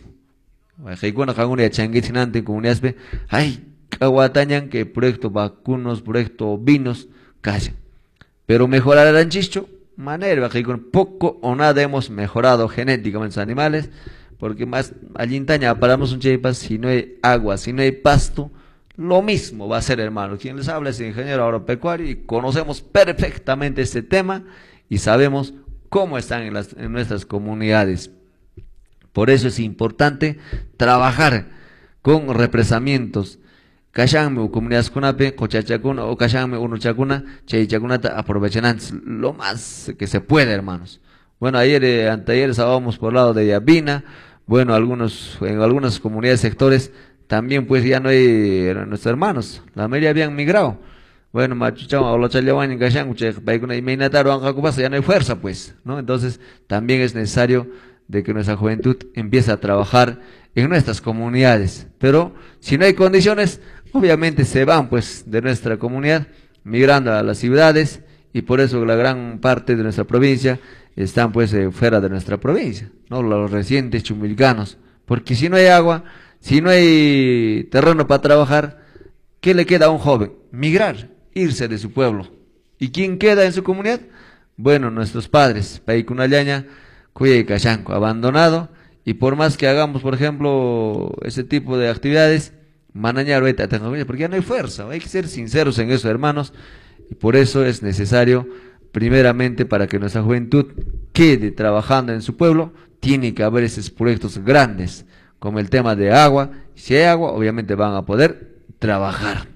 Ay, caguatañan que proyecto vacunos, proyecto vinos, callan. Pero mejorar el anchicho, manera, poco o nada hemos mejorado genéticamente los animales, porque más allí paramos un cheipas, si no hay agua, si no hay pasto, lo mismo va a ser, hermano. Quien les habla es el ingeniero agropecuario y conocemos perfectamente este tema y sabemos cómo están en, las, en nuestras comunidades. Por eso es importante trabajar con represamientos. Kashanme comunidades kunape, cochachacuna o kashanme unuchacuna, cheichacunata aprovechan lo más que se puede, hermanos. Bueno, ayer, eh, anteayer estábamos por el lado de Yabina. Bueno, algunos, en algunas comunidades, sectores, también pues ya no hay nuestros hermanos, la mayoría habían migrado. Bueno, machuchao, olochalewan en Kashan, paikuna y meinataro anjacubasa, ya no hay fuerza pues, ¿no? Entonces, también es necesario de que nuestra juventud empiece a trabajar en nuestras comunidades. Pero si no hay condiciones, obviamente se van pues de nuestra comunidad, migrando a las ciudades, y por eso la gran parte de nuestra provincia están pues eh, fuera de nuestra provincia, ¿no? Los recientes chumilcanos, porque si no hay agua, si no hay terreno para trabajar, ¿qué le queda a un joven? Migrar, irse de su pueblo. ¿Y quién queda en su comunidad? Bueno, nuestros padres, Paikunayaña, Cuya y Cachanco, abandonado, y por más que hagamos, por ejemplo, ese tipo de actividades, manañar, porque ya no hay fuerza, hay que ser sinceros en eso, hermanos, y por eso es necesario, primeramente, para que nuestra juventud quede trabajando en su pueblo, tiene que haber esos proyectos grandes, como el tema de agua. Si hay agua, obviamente van a poder trabajar.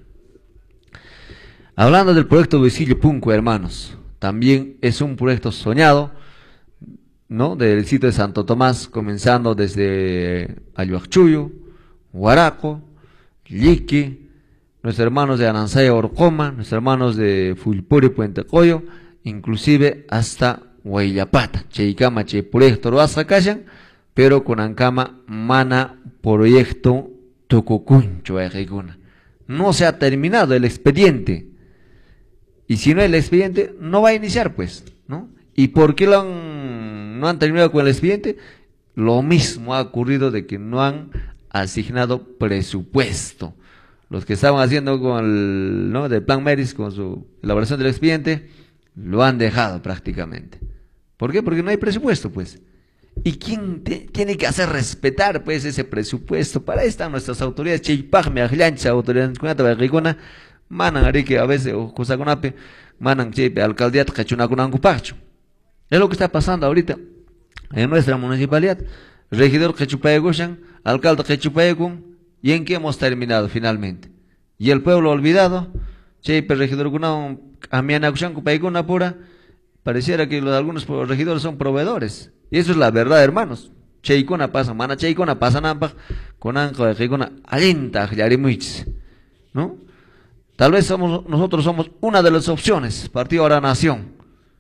Hablando del proyecto Visillo Punco, hermanos, también es un proyecto soñado, ¿no? Del sitio de Santo Tomás, comenzando desde Ayuachuyo, Huaraco, Liqui, nuestros hermanos de Anansaya, Orcoma, nuestros hermanos de Fulpuri, Puente Coyo, inclusive hasta Huayllapata, Cheicama, Che proyecto Roasa Callan, pero con Ancama Mana proyecto Tucucuncho, no se ha terminado el expediente, y si no el expediente, no va a iniciar pues, ¿no? ¿Y por qué lo han, no han terminado con el expediente? Lo mismo ha ocurrido de que no han asignado presupuesto. Los que estaban haciendo con el, ¿no?, del plan Meris, con su elaboración del expediente, lo han dejado prácticamente. ¿Por qué? Porque no hay presupuesto, pues. ¿Y quién te, tiene que hacer respetar, pues, ese presupuesto? Para ahí están nuestras autoridades, Cheypagme, Ajlancha, autoridades, Cunata, Manan, Arique, a veces, o Cusacunape, Manan, Cheype, alcaldía, Cachunacunacupacho. Es lo que está pasando ahorita en nuestra municipalidad. Regidor Quechupayegushan, alcalde Quechupayegún, y en qué hemos terminado finalmente. Y el pueblo olvidado, Cheype, regidor Gunao, Amianakushan, Cupayeguna pura, pareciera que los, algunos regidores son proveedores. Y eso es la verdad, hermanos. Cheicona pasa, mana Cheicona pasa Nampa, con Anco de Cheicona, Alinta, Yarimuich, ¿no? Tal vez somos, nosotros somos una de las opciones, Partido Ahora Nación.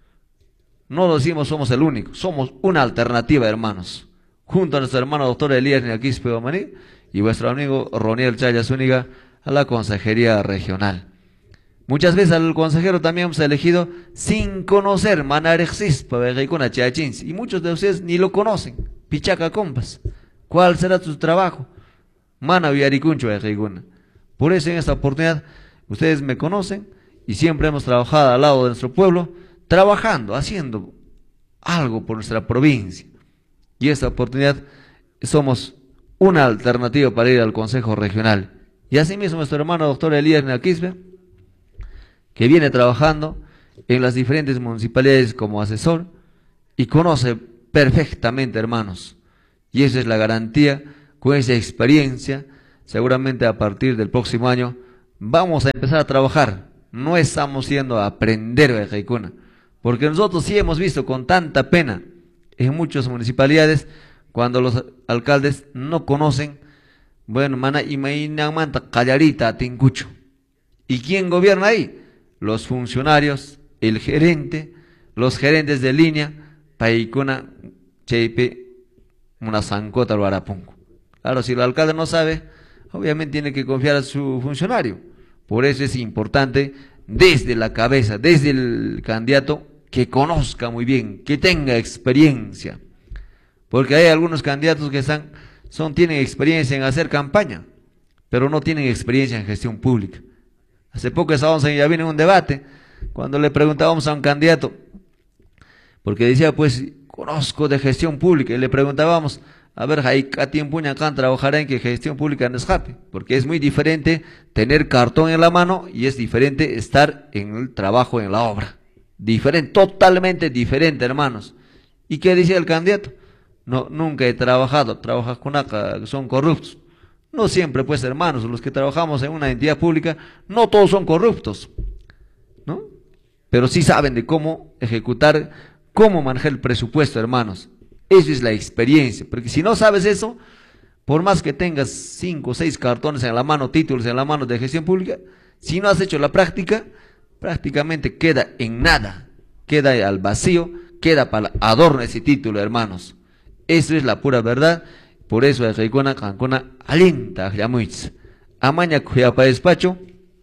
No lo decimos somos el único, somos una alternativa, hermanos. Junto a nuestro hermano doctor Elías Niaquispe Omaní y vuestro amigo Roniel Chaya Zúñiga a la Consejería Regional. Muchas veces al consejero también hemos elegido sin conocer Manarexis, y muchos de ustedes ni lo conocen. Pichaca compas, ¿cuál será su trabajo? Mana Villaricuncho. Por eso en esta oportunidad ustedes me conocen y siempre hemos trabajado al lado de nuestro pueblo, trabajando, haciendo algo por nuestra provincia. Y esta oportunidad somos una alternativa para ir al Consejo Regional. Y asimismo nuestro hermano doctor Elías Niaquispe, que viene trabajando en las diferentes municipalidades como asesor y conoce perfectamente, hermanos. Y esa es la garantía, con esa experiencia, seguramente a partir del próximo año vamos a empezar a trabajar. No estamos yendo a aprender Bejaicuna, porque nosotros sí hemos visto con tanta pena en muchas municipalidades cuando los alcaldes no conocen, bueno, mana y manta callarita tincucho. ¿Y quién gobierna ahí? Los funcionarios, el gerente, los gerentes de línea, paicuna, cheipe, una zancota lo arapunco. Claro, si el alcalde no sabe, obviamente tiene que confiar a su funcionario. Por eso es importante desde la cabeza, desde el candidato, que conozca muy bien, que tenga experiencia. Porque hay algunos candidatos que están, son, tienen experiencia en hacer campaña, pero no tienen experiencia en gestión pública. Hace poco estábamos en Yavin en un debate, cuando le preguntábamos a un candidato, porque decía, pues, conozco de gestión pública, y le preguntábamos, a ver, ¿a tiempo acá trabajará en que gestión pública no escape? Porque es muy diferente tener cartón en la mano y es diferente estar en el trabajo, en la obra. Diferente, totalmente diferente, hermanos. ¿Y qué decía el candidato? No, nunca he trabajado, trabajas con acá, son corruptos. No siempre, pues, hermanos, los que trabajamos en una entidad pública, no todos son corruptos, ¿no? Pero sí saben de cómo ejecutar, cómo manejar el presupuesto, hermanos. Esa es la experiencia, porque si no sabes eso, por más que tengas cinco o seis cartones en la mano, títulos en la mano de gestión pública, si no has hecho la práctica, prácticamente queda en nada, queda al vacío, queda para adorno ese título, hermanos. Eso es la pura verdad. Por eso el Reicona Cancona alienta a Yamuitz. Amaña Cuyapa despacho,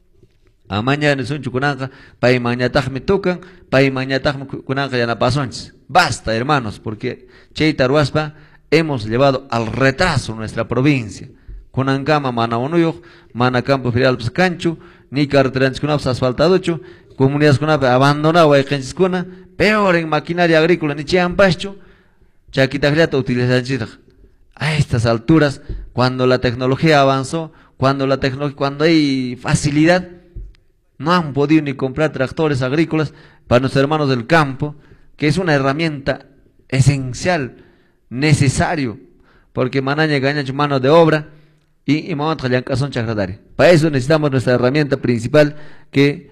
amaña en un chucunanca, pay mañataj me tocan, pay mañataj kunanca ya na pasonch. Basta, hermanos, porque Cheitaruaspa hemos llevado al retraso nuestra provincia. Kunankama manaonuyo, manacampo filial cancho, ni carreteras kunaps asfaltadocho, comunidades kunap abandonado a kuna, peor en maquinaria agrícola ni chiampacho, chaquitajliata utilizan. A estas alturas, cuando la tecnología avanzó, cuando la tecnología, cuando hay facilidad, no han podido ni comprar tractores agrícolas para nuestros hermanos del campo, que es una herramienta esencial, necesario, porque manaña gaña mano de obra y mamá son chagradari. Para eso necesitamos nuestra herramienta principal, que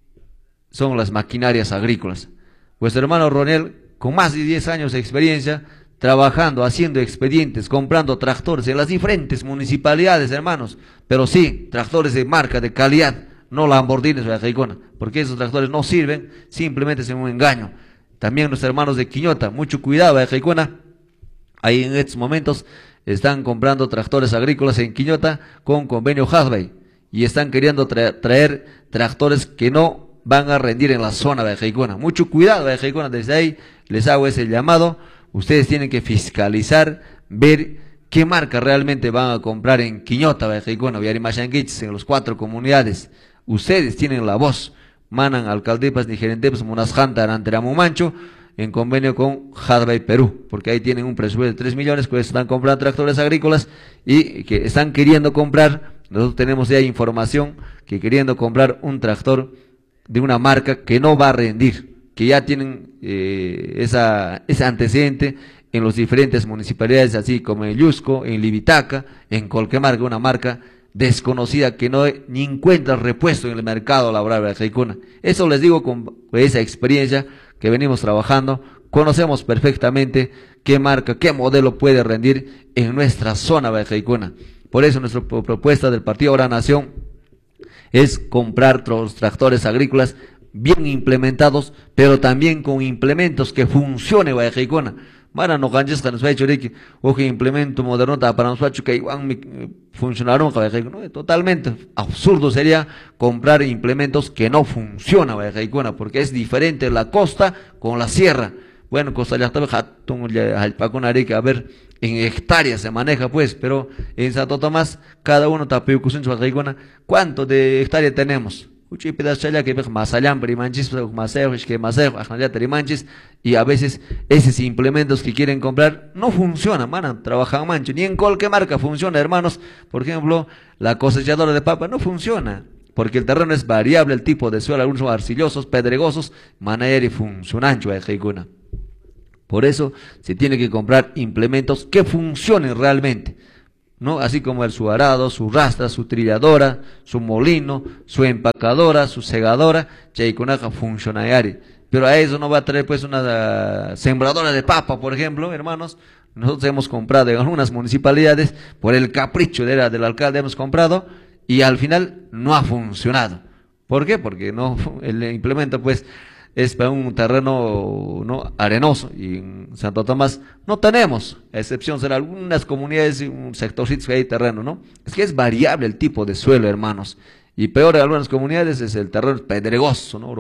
son las maquinarias agrícolas. Vuestro hermano Ronel, con más de diez años de experiencia, trabajando, haciendo expedientes, comprando tractores en las diferentes municipalidades, hermanos, pero sí, tractores de marca, de calidad, no Lamborghinis o Jaicona, porque esos tractores no sirven, simplemente es un engaño. También nuestros hermanos de Quiñota, mucho cuidado, Jaicona, ahí en estos momentos están comprando tractores agrícolas en Quiñota con convenio Hasbay, y están queriendo tra traer tractores que no van a rendir en la zona de Jaicona. Mucho cuidado, Jaicona, desde ahí les hago ese llamado. Ustedes tienen que fiscalizar, ver qué marca realmente van a comprar en Quiñota, Bejaicona, Viarimashanguichis, en las cuatro comunidades. Ustedes tienen la voz. Manan alcaldepas ni gerentepas Munasjanta Anteramumancho en convenio con Hadbay Perú, porque ahí tienen un presupuesto de tres millones que están comprando tractores agrícolas y que están queriendo comprar. Nosotros tenemos ya información que queriendo comprar un tractor de una marca que no va a rendir, que ya tienen eh, esa, ese antecedente en las diferentes municipalidades, así como en Yusco, en Libitaca, en Colquemarca, una marca desconocida que no ni encuentra repuesto en el mercado laboral de Jaicuna. Eso les digo con esa experiencia que venimos trabajando, conocemos perfectamente qué marca, qué modelo puede rendir en nuestra zona de Jaicuna. Por eso nuestra propuesta del Partido Ahora Nación es comprar los tractores agrícolas bien implementados, pero también con implementos que funcione Guayaquicona. Mara no ganches que nos va a hecho que oje implemento moderno para nosotros que igual funcionaron Guayaquicona. Totalmente absurdo sería comprar implementos que no funcionan Guayaquicona, porque es diferente la costa con la sierra. Bueno, costa ya estaba al Paconarica, a ver, en hectáreas se maneja pues, pero en Santo Tomás cada uno tapeucusun Guayaquicona, ¿cuánto de hectárea tenemos? Uchi pedachala que más allá primanchis más que más allá primanchis, y a veces esos implementos que quieren comprar no funcionan, man, trabajan mancho, ni en cualquier marca funciona, hermanos. Por ejemplo, la cosechadora de papa no funciona, porque el terreno es variable, el tipo de suelo, algunos son arcillosos, pedregosos, manera y funcionancho de Jaicuna. Por eso se tiene que comprar implementos que funcionen realmente, ¿no? Así como el su arado, su rastra, su trilladora, su molino, su empacadora, su segadora, Chaicunaja funcionari. Pero a eso no va a traer pues una uh, sembradora de papa, por ejemplo, hermanos. Nosotros hemos comprado en algunas municipalidades, por el capricho de la, del alcalde hemos comprado, y al final no ha funcionado. ¿Por qué? Porque no, el implemento pues es para un terreno no arenoso, y en Santo Tomás no tenemos, a excepción de algunas comunidades y un sectorcito que hay terreno, ¿no? Es que es variable el tipo de suelo, hermanos. Y peor en algunas comunidades es el terreno pedregoso, ¿no?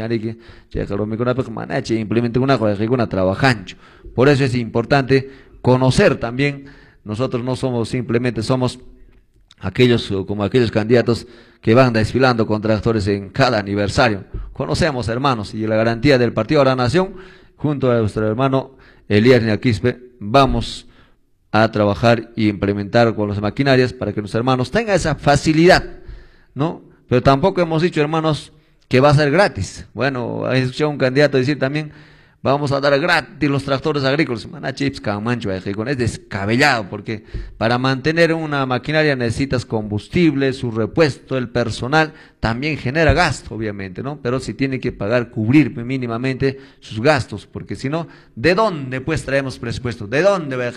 Una trabajancho. Por eso es importante conocer también, nosotros no somos simplemente, somos aquellos como aquellos candidatos que van desfilando con tractores en cada aniversario. Conocemos, hermanos, y la garantía del Partido de la Nación, junto a nuestro hermano Elías Ñaquispe, vamos a trabajar y implementar con las maquinarias para que nuestros hermanos tengan esa facilidad, ¿no? Pero tampoco hemos dicho, hermanos, que va a ser gratis. Bueno, he escuchado a un candidato decir también, vamos a dar gratis los tractores agrícolas. Es descabellado, porque para mantener una maquinaria necesitas combustible, su repuesto, el personal, también genera gasto, obviamente, ¿no? Pero si tiene que pagar, cubrir mínimamente sus gastos, porque si no, ¿de dónde pues traemos presupuesto? ¿De dónde va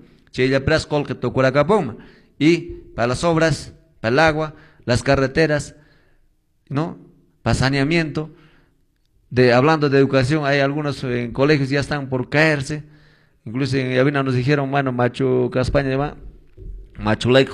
a Y para las obras, para el agua, las carreteras, ¿no? Para saneamiento, de, hablando de educación, hay algunos en colegios ya están por caerse, incluso en Yavina nos dijeron, bueno, Machu Caspaña, Machu Lake,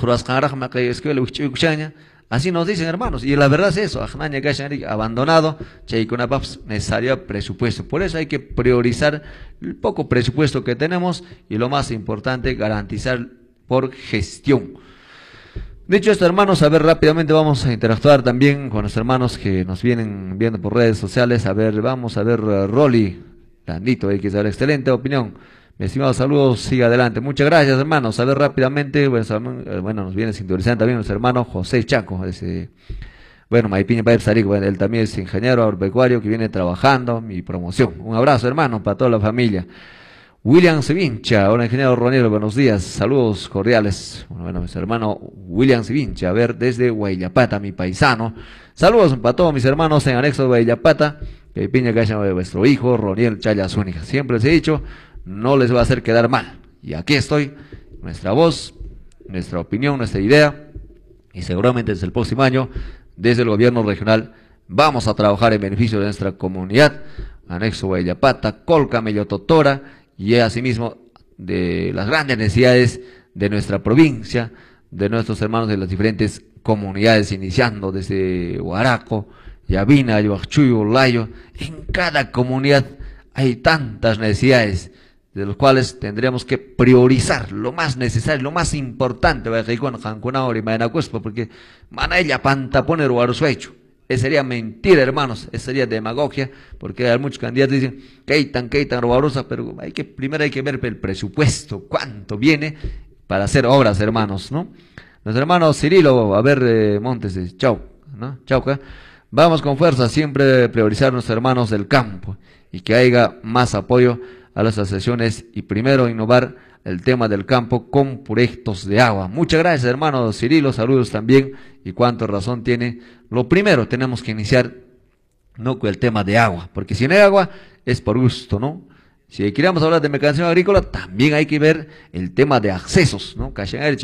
así nos dicen, hermanos, y la verdad es eso, abandonado, necesario presupuesto. Por eso hay que priorizar el poco presupuesto que tenemos y lo más importante, garantizar por gestión. Dicho esto, hermanos, a ver, rápidamente vamos a interactuar también con los hermanos que nos vienen viendo por redes sociales. A ver, vamos a ver, uh, Rolly, Landito, hay que saber, excelente opinión. Mi estimado, saludos, siga adelante. Muchas gracias, hermanos. A ver, rápidamente, bueno, bueno nos viene sintonizando también nuestro hermano José Chaco, ese, bueno, Maipiña Paep Saric, bueno, él también es ingeniero agropecuario que viene trabajando mi promoción. Un abrazo, hermano, para toda la familia. William Sevincha, hola ingeniero Ronero, buenos días, saludos cordiales. Bueno, bueno, mi hermano William Sevincha, a ver, desde Huayllapata, mi paisano. Saludos para todos mis hermanos en anexo de Huayllapata, que piña que haya vuestro hijo, Roniel Chaya Zúñiga. Siempre les he dicho, no les va a hacer quedar mal. Y aquí estoy, nuestra voz, nuestra opinión, nuestra idea, y seguramente desde el próximo año, desde el gobierno regional, vamos a trabajar en beneficio de nuestra comunidad, anexo Huayllapata, Colca, Mellototora, y asimismo de las grandes necesidades de nuestra provincia, de nuestros hermanos de las diferentes comunidades, iniciando desde Huaraco, Yavina, Yuachuyo, Layo. En cada comunidad hay tantas necesidades, de los cuales tendríamos que priorizar lo más necesario, lo más importante, porque Manaya Panta poner Huarusuecho. Eso sería mentira, hermanos, eso sería demagogia, porque hay muchos candidatos que dicen, Keitan, Keitan, Robarosa, pero hay que, primero hay que ver el presupuesto, cuánto viene para hacer obras, hermanos, ¿no? Nuestro hermano Cirilo, a ver, eh, Montes, chau, ¿no? Chauca, vamos con fuerza, siempre priorizar a nuestros hermanos del campo, y que haya más apoyo a las asociaciones, y primero innovar el tema del campo con proyectos de agua. Muchas gracias, hermano Cirilo, saludos también, y cuánta razón tiene. Lo primero tenemos que iniciar, no con el tema de agua, porque si no hay agua es por gusto, ¿no? Si queremos hablar de mercancía agrícola, también hay que ver el tema de accesos, ¿no?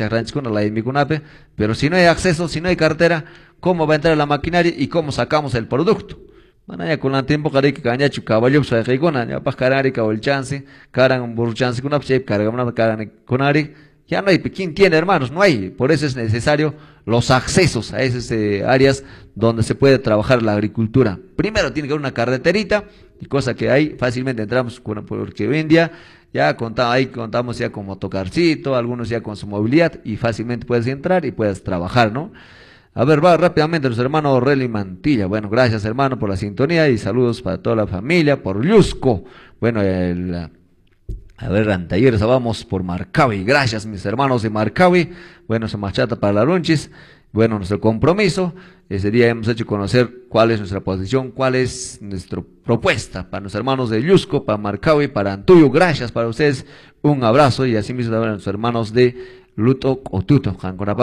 Pero si no hay acceso, si no hay cartera, ¿cómo va a entrar la maquinaria y cómo sacamos el producto? Manaya con el tiempo que cañachu caballo se reicona ya pas carari o el chance caran un burro chance con una shape carga una caran con ari ya no hay quién tiene, hermanos, no hay. Por eso es necesario los accesos a esas eh, áreas donde se puede trabajar la agricultura. Primero tiene que haber una carreterita, y cosa que ahí fácilmente entramos con, porque hoy en día ya contamos, ahí contamos ya con motocarcito, algunos ya con su movilidad, y fácilmente puedes entrar y puedes trabajar, ¿no? A ver, va rápidamente nuestro hermano Relly Mantilla. Bueno, gracias, hermano, por la sintonía, y saludos para toda la familia, por Lusco. Bueno, el, a ver, anteayer vamos por Marcavi. Gracias, mis hermanos de Marcavi. Bueno, se machata para la lonchis. Bueno, nuestro compromiso, ese día hemos hecho conocer cuál es nuestra posición, cuál es nuestra propuesta para nuestros hermanos de Yusco, para Marcaui, para Antuyo. Gracias para ustedes, un abrazo, y así mismo también a nuestros hermanos de Luto o Tuto,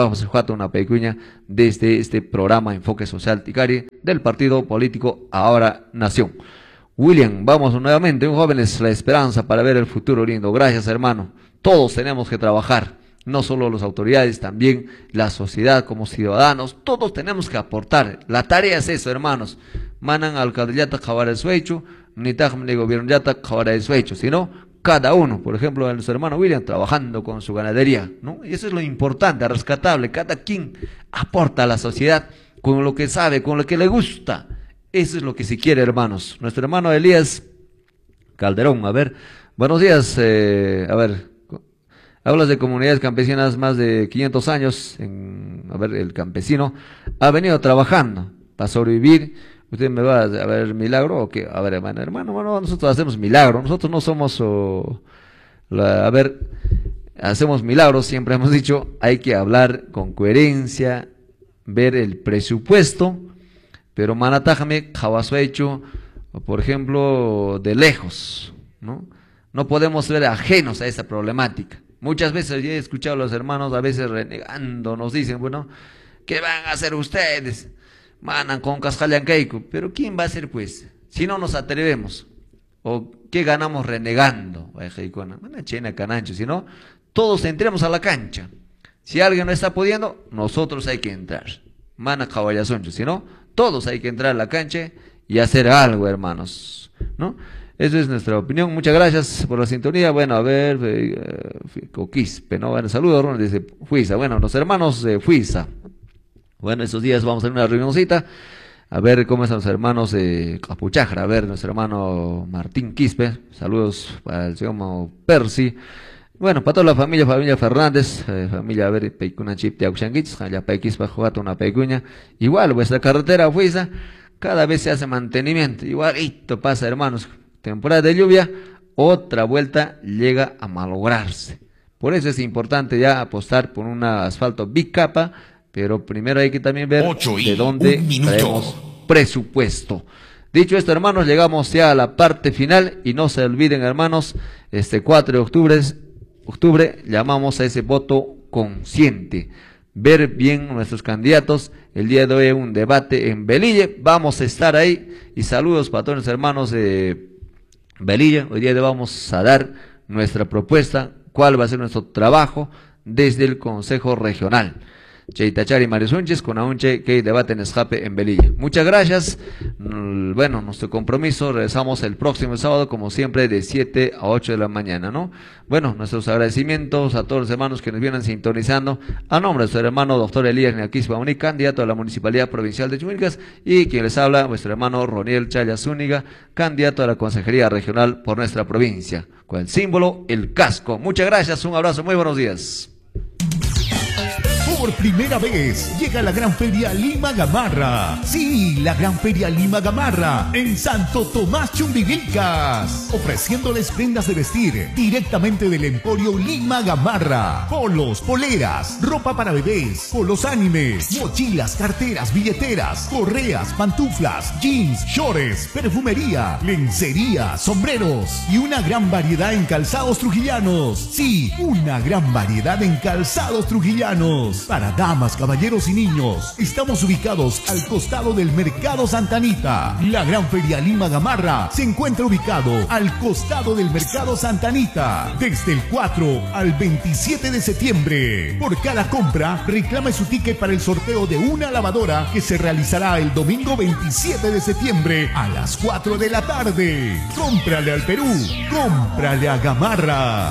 una pequeña desde este programa Enfoque Social Ticari del partido político Ahora Nación. William, vamos nuevamente, un joven es la esperanza para ver el futuro lindo. Gracias, hermano. Todos tenemos que trabajar, no solo las autoridades, también la sociedad como ciudadanos, todos tenemos que aportar. La tarea es eso, hermanos. Manan alcaldillata jabara suecho, ni tajme gobierno yata jabara suecho, sino cada uno, por ejemplo, nuestro hermano William trabajando con su ganadería, ¿no? Y eso es lo importante, rescatable. Cada quien aporta a la sociedad con lo que sabe, con lo que le gusta. Eso es lo que se quiere, hermanos. Nuestro hermano Elías Calderón, a ver, buenos días, eh, a ver, hablas de comunidades campesinas más de quinientos años, en, a ver, el campesino ha venido trabajando para sobrevivir. ¿Usted me va a ver milagro o qué? A ver, hermano, hermano, bueno, nosotros hacemos milagro, nosotros no somos, oh, la, a ver, hacemos milagros, siempre hemos dicho, hay que hablar con coherencia, ver el presupuesto, pero manatájame, hecho, por ejemplo, de lejos, ¿no? No podemos ser ajenos a esa problemática. Muchas veces yo he escuchado a los hermanos a veces renegando, nos dicen, bueno, ¿qué van a hacer ustedes? Manan con Cascalianqueico, pero ¿quién va a hacer pues? Si no nos atrevemos, o ¿qué ganamos renegando? Chena canancho, si no, todos entremos a la cancha. Si alguien no está pudiendo, nosotros hay que entrar. Mana caballazoncho, si no, todos hay que entrar a la cancha y hacer algo, hermanos, ¿no? Esa es nuestra opinión. Muchas gracias por la sintonía. Bueno, a ver, eh, Coquispe, ¿no? Bueno, saludos desde Fuiza. Bueno, los hermanos de Fuiza. Bueno, estos días vamos a tener una reunioncita, a ver cómo están los hermanos de Capuchajra, a ver, nuestro hermano Martín Quispe, saludos para el señor Percy, bueno, para toda la familia, familia Fernández, eh, familia, a ver, Peicuna Chip de Auxanguich, ya Pequispa jugata una pecuña, igual, vuestra carretera Fuiza, cada vez se hace mantenimiento, igualito pasa, hermanos, temporada de lluvia, otra vuelta llega a malograrse, por eso es importante ya apostar por un asfalto bicapa. Pero primero hay que también ver de dónde traemos presupuesto. Dicho esto, hermanos, llegamos ya a la parte final y no se olviden, hermanos, este cuatro de octubre, octubre llamamos a ese voto consciente. Ver bien nuestros candidatos. El día de hoy hay un debate en Velille. Vamos a estar ahí. Y saludos para todos los hermanos de Velille. Hoy día le vamos a dar nuestra propuesta, cuál va a ser nuestro trabajo desde el Consejo Regional. Cheitachari Marisunches con Aunche que debate en escape en Velille. Muchas gracias. Bueno, nuestro compromiso, regresamos el próximo sábado, como siempre, de siete a ocho de la mañana, ¿no? Bueno, nuestros agradecimientos a todos los hermanos que nos vienen sintonizando, a nombre de nuestro hermano doctor Elías Neaquispa Uni, candidato a la Municipalidad Provincial de Chumilcas, y quien les habla, vuestro hermano Roniel Chaya Zúñiga, candidato a la Consejería Regional por nuestra provincia, con el símbolo, el casco. Muchas gracias, un abrazo, muy buenos días. Por primera vez llega la Gran Feria Lima Gamarra. Sí, la Gran Feria Lima Gamarra en Santo Tomás Chumbivilcas, ofreciéndoles prendas de vestir directamente del Emporio Lima Gamarra. Polos, poleras, ropa para bebés, polos animes, mochilas, carteras, billeteras, correas, pantuflas, jeans, shorts, perfumería, lencería, sombreros y una gran variedad en calzados trujillanos. Sí, una gran variedad en calzados trujillanos. Para damas, caballeros y niños, estamos ubicados al costado del Mercado Santa Anita. La Gran Feria Lima Gamarra se encuentra ubicado al costado del Mercado Santa Anita, desde el cuatro al veintisiete de septiembre. Por cada compra, reclame su ticket para el sorteo de una lavadora que se realizará el domingo veintisiete de septiembre a las cuatro de la tarde. Cómprale al Perú, cómprale a Gamarra.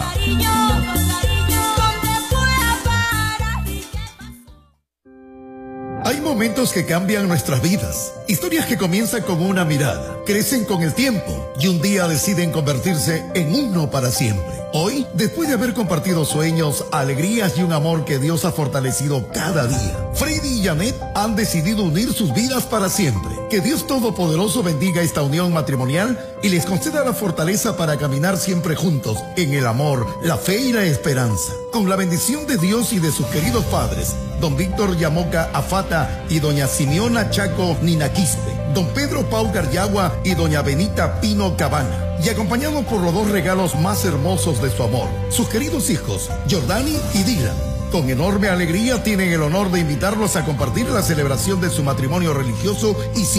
Hay momentos que cambian nuestras vidas, historias que comienzan con una mirada, crecen con el tiempo y un día deciden convertirse en uno para siempre. Hoy, después de haber compartido sueños, alegrías y un amor que Dios ha fortalecido cada día, Freddy y Janet han decidido unir sus vidas para siempre. Que Dios Todopoderoso bendiga esta unión matrimonial y les conceda la fortaleza para caminar siempre juntos en el amor, la fe y la esperanza. Con la bendición de Dios y de sus queridos padres, don Víctor Yamoca Afata y doña Simeona Chaco Ninaquiste, don Pedro Pau Garyagua y doña Benita Pino Cabana. Y acompañados por los dos regalos más hermosos de su amor, sus queridos hijos, Jordani y Dylan. Con enorme alegría tienen el honor de invitarlos a compartir la celebración de su matrimonio religioso y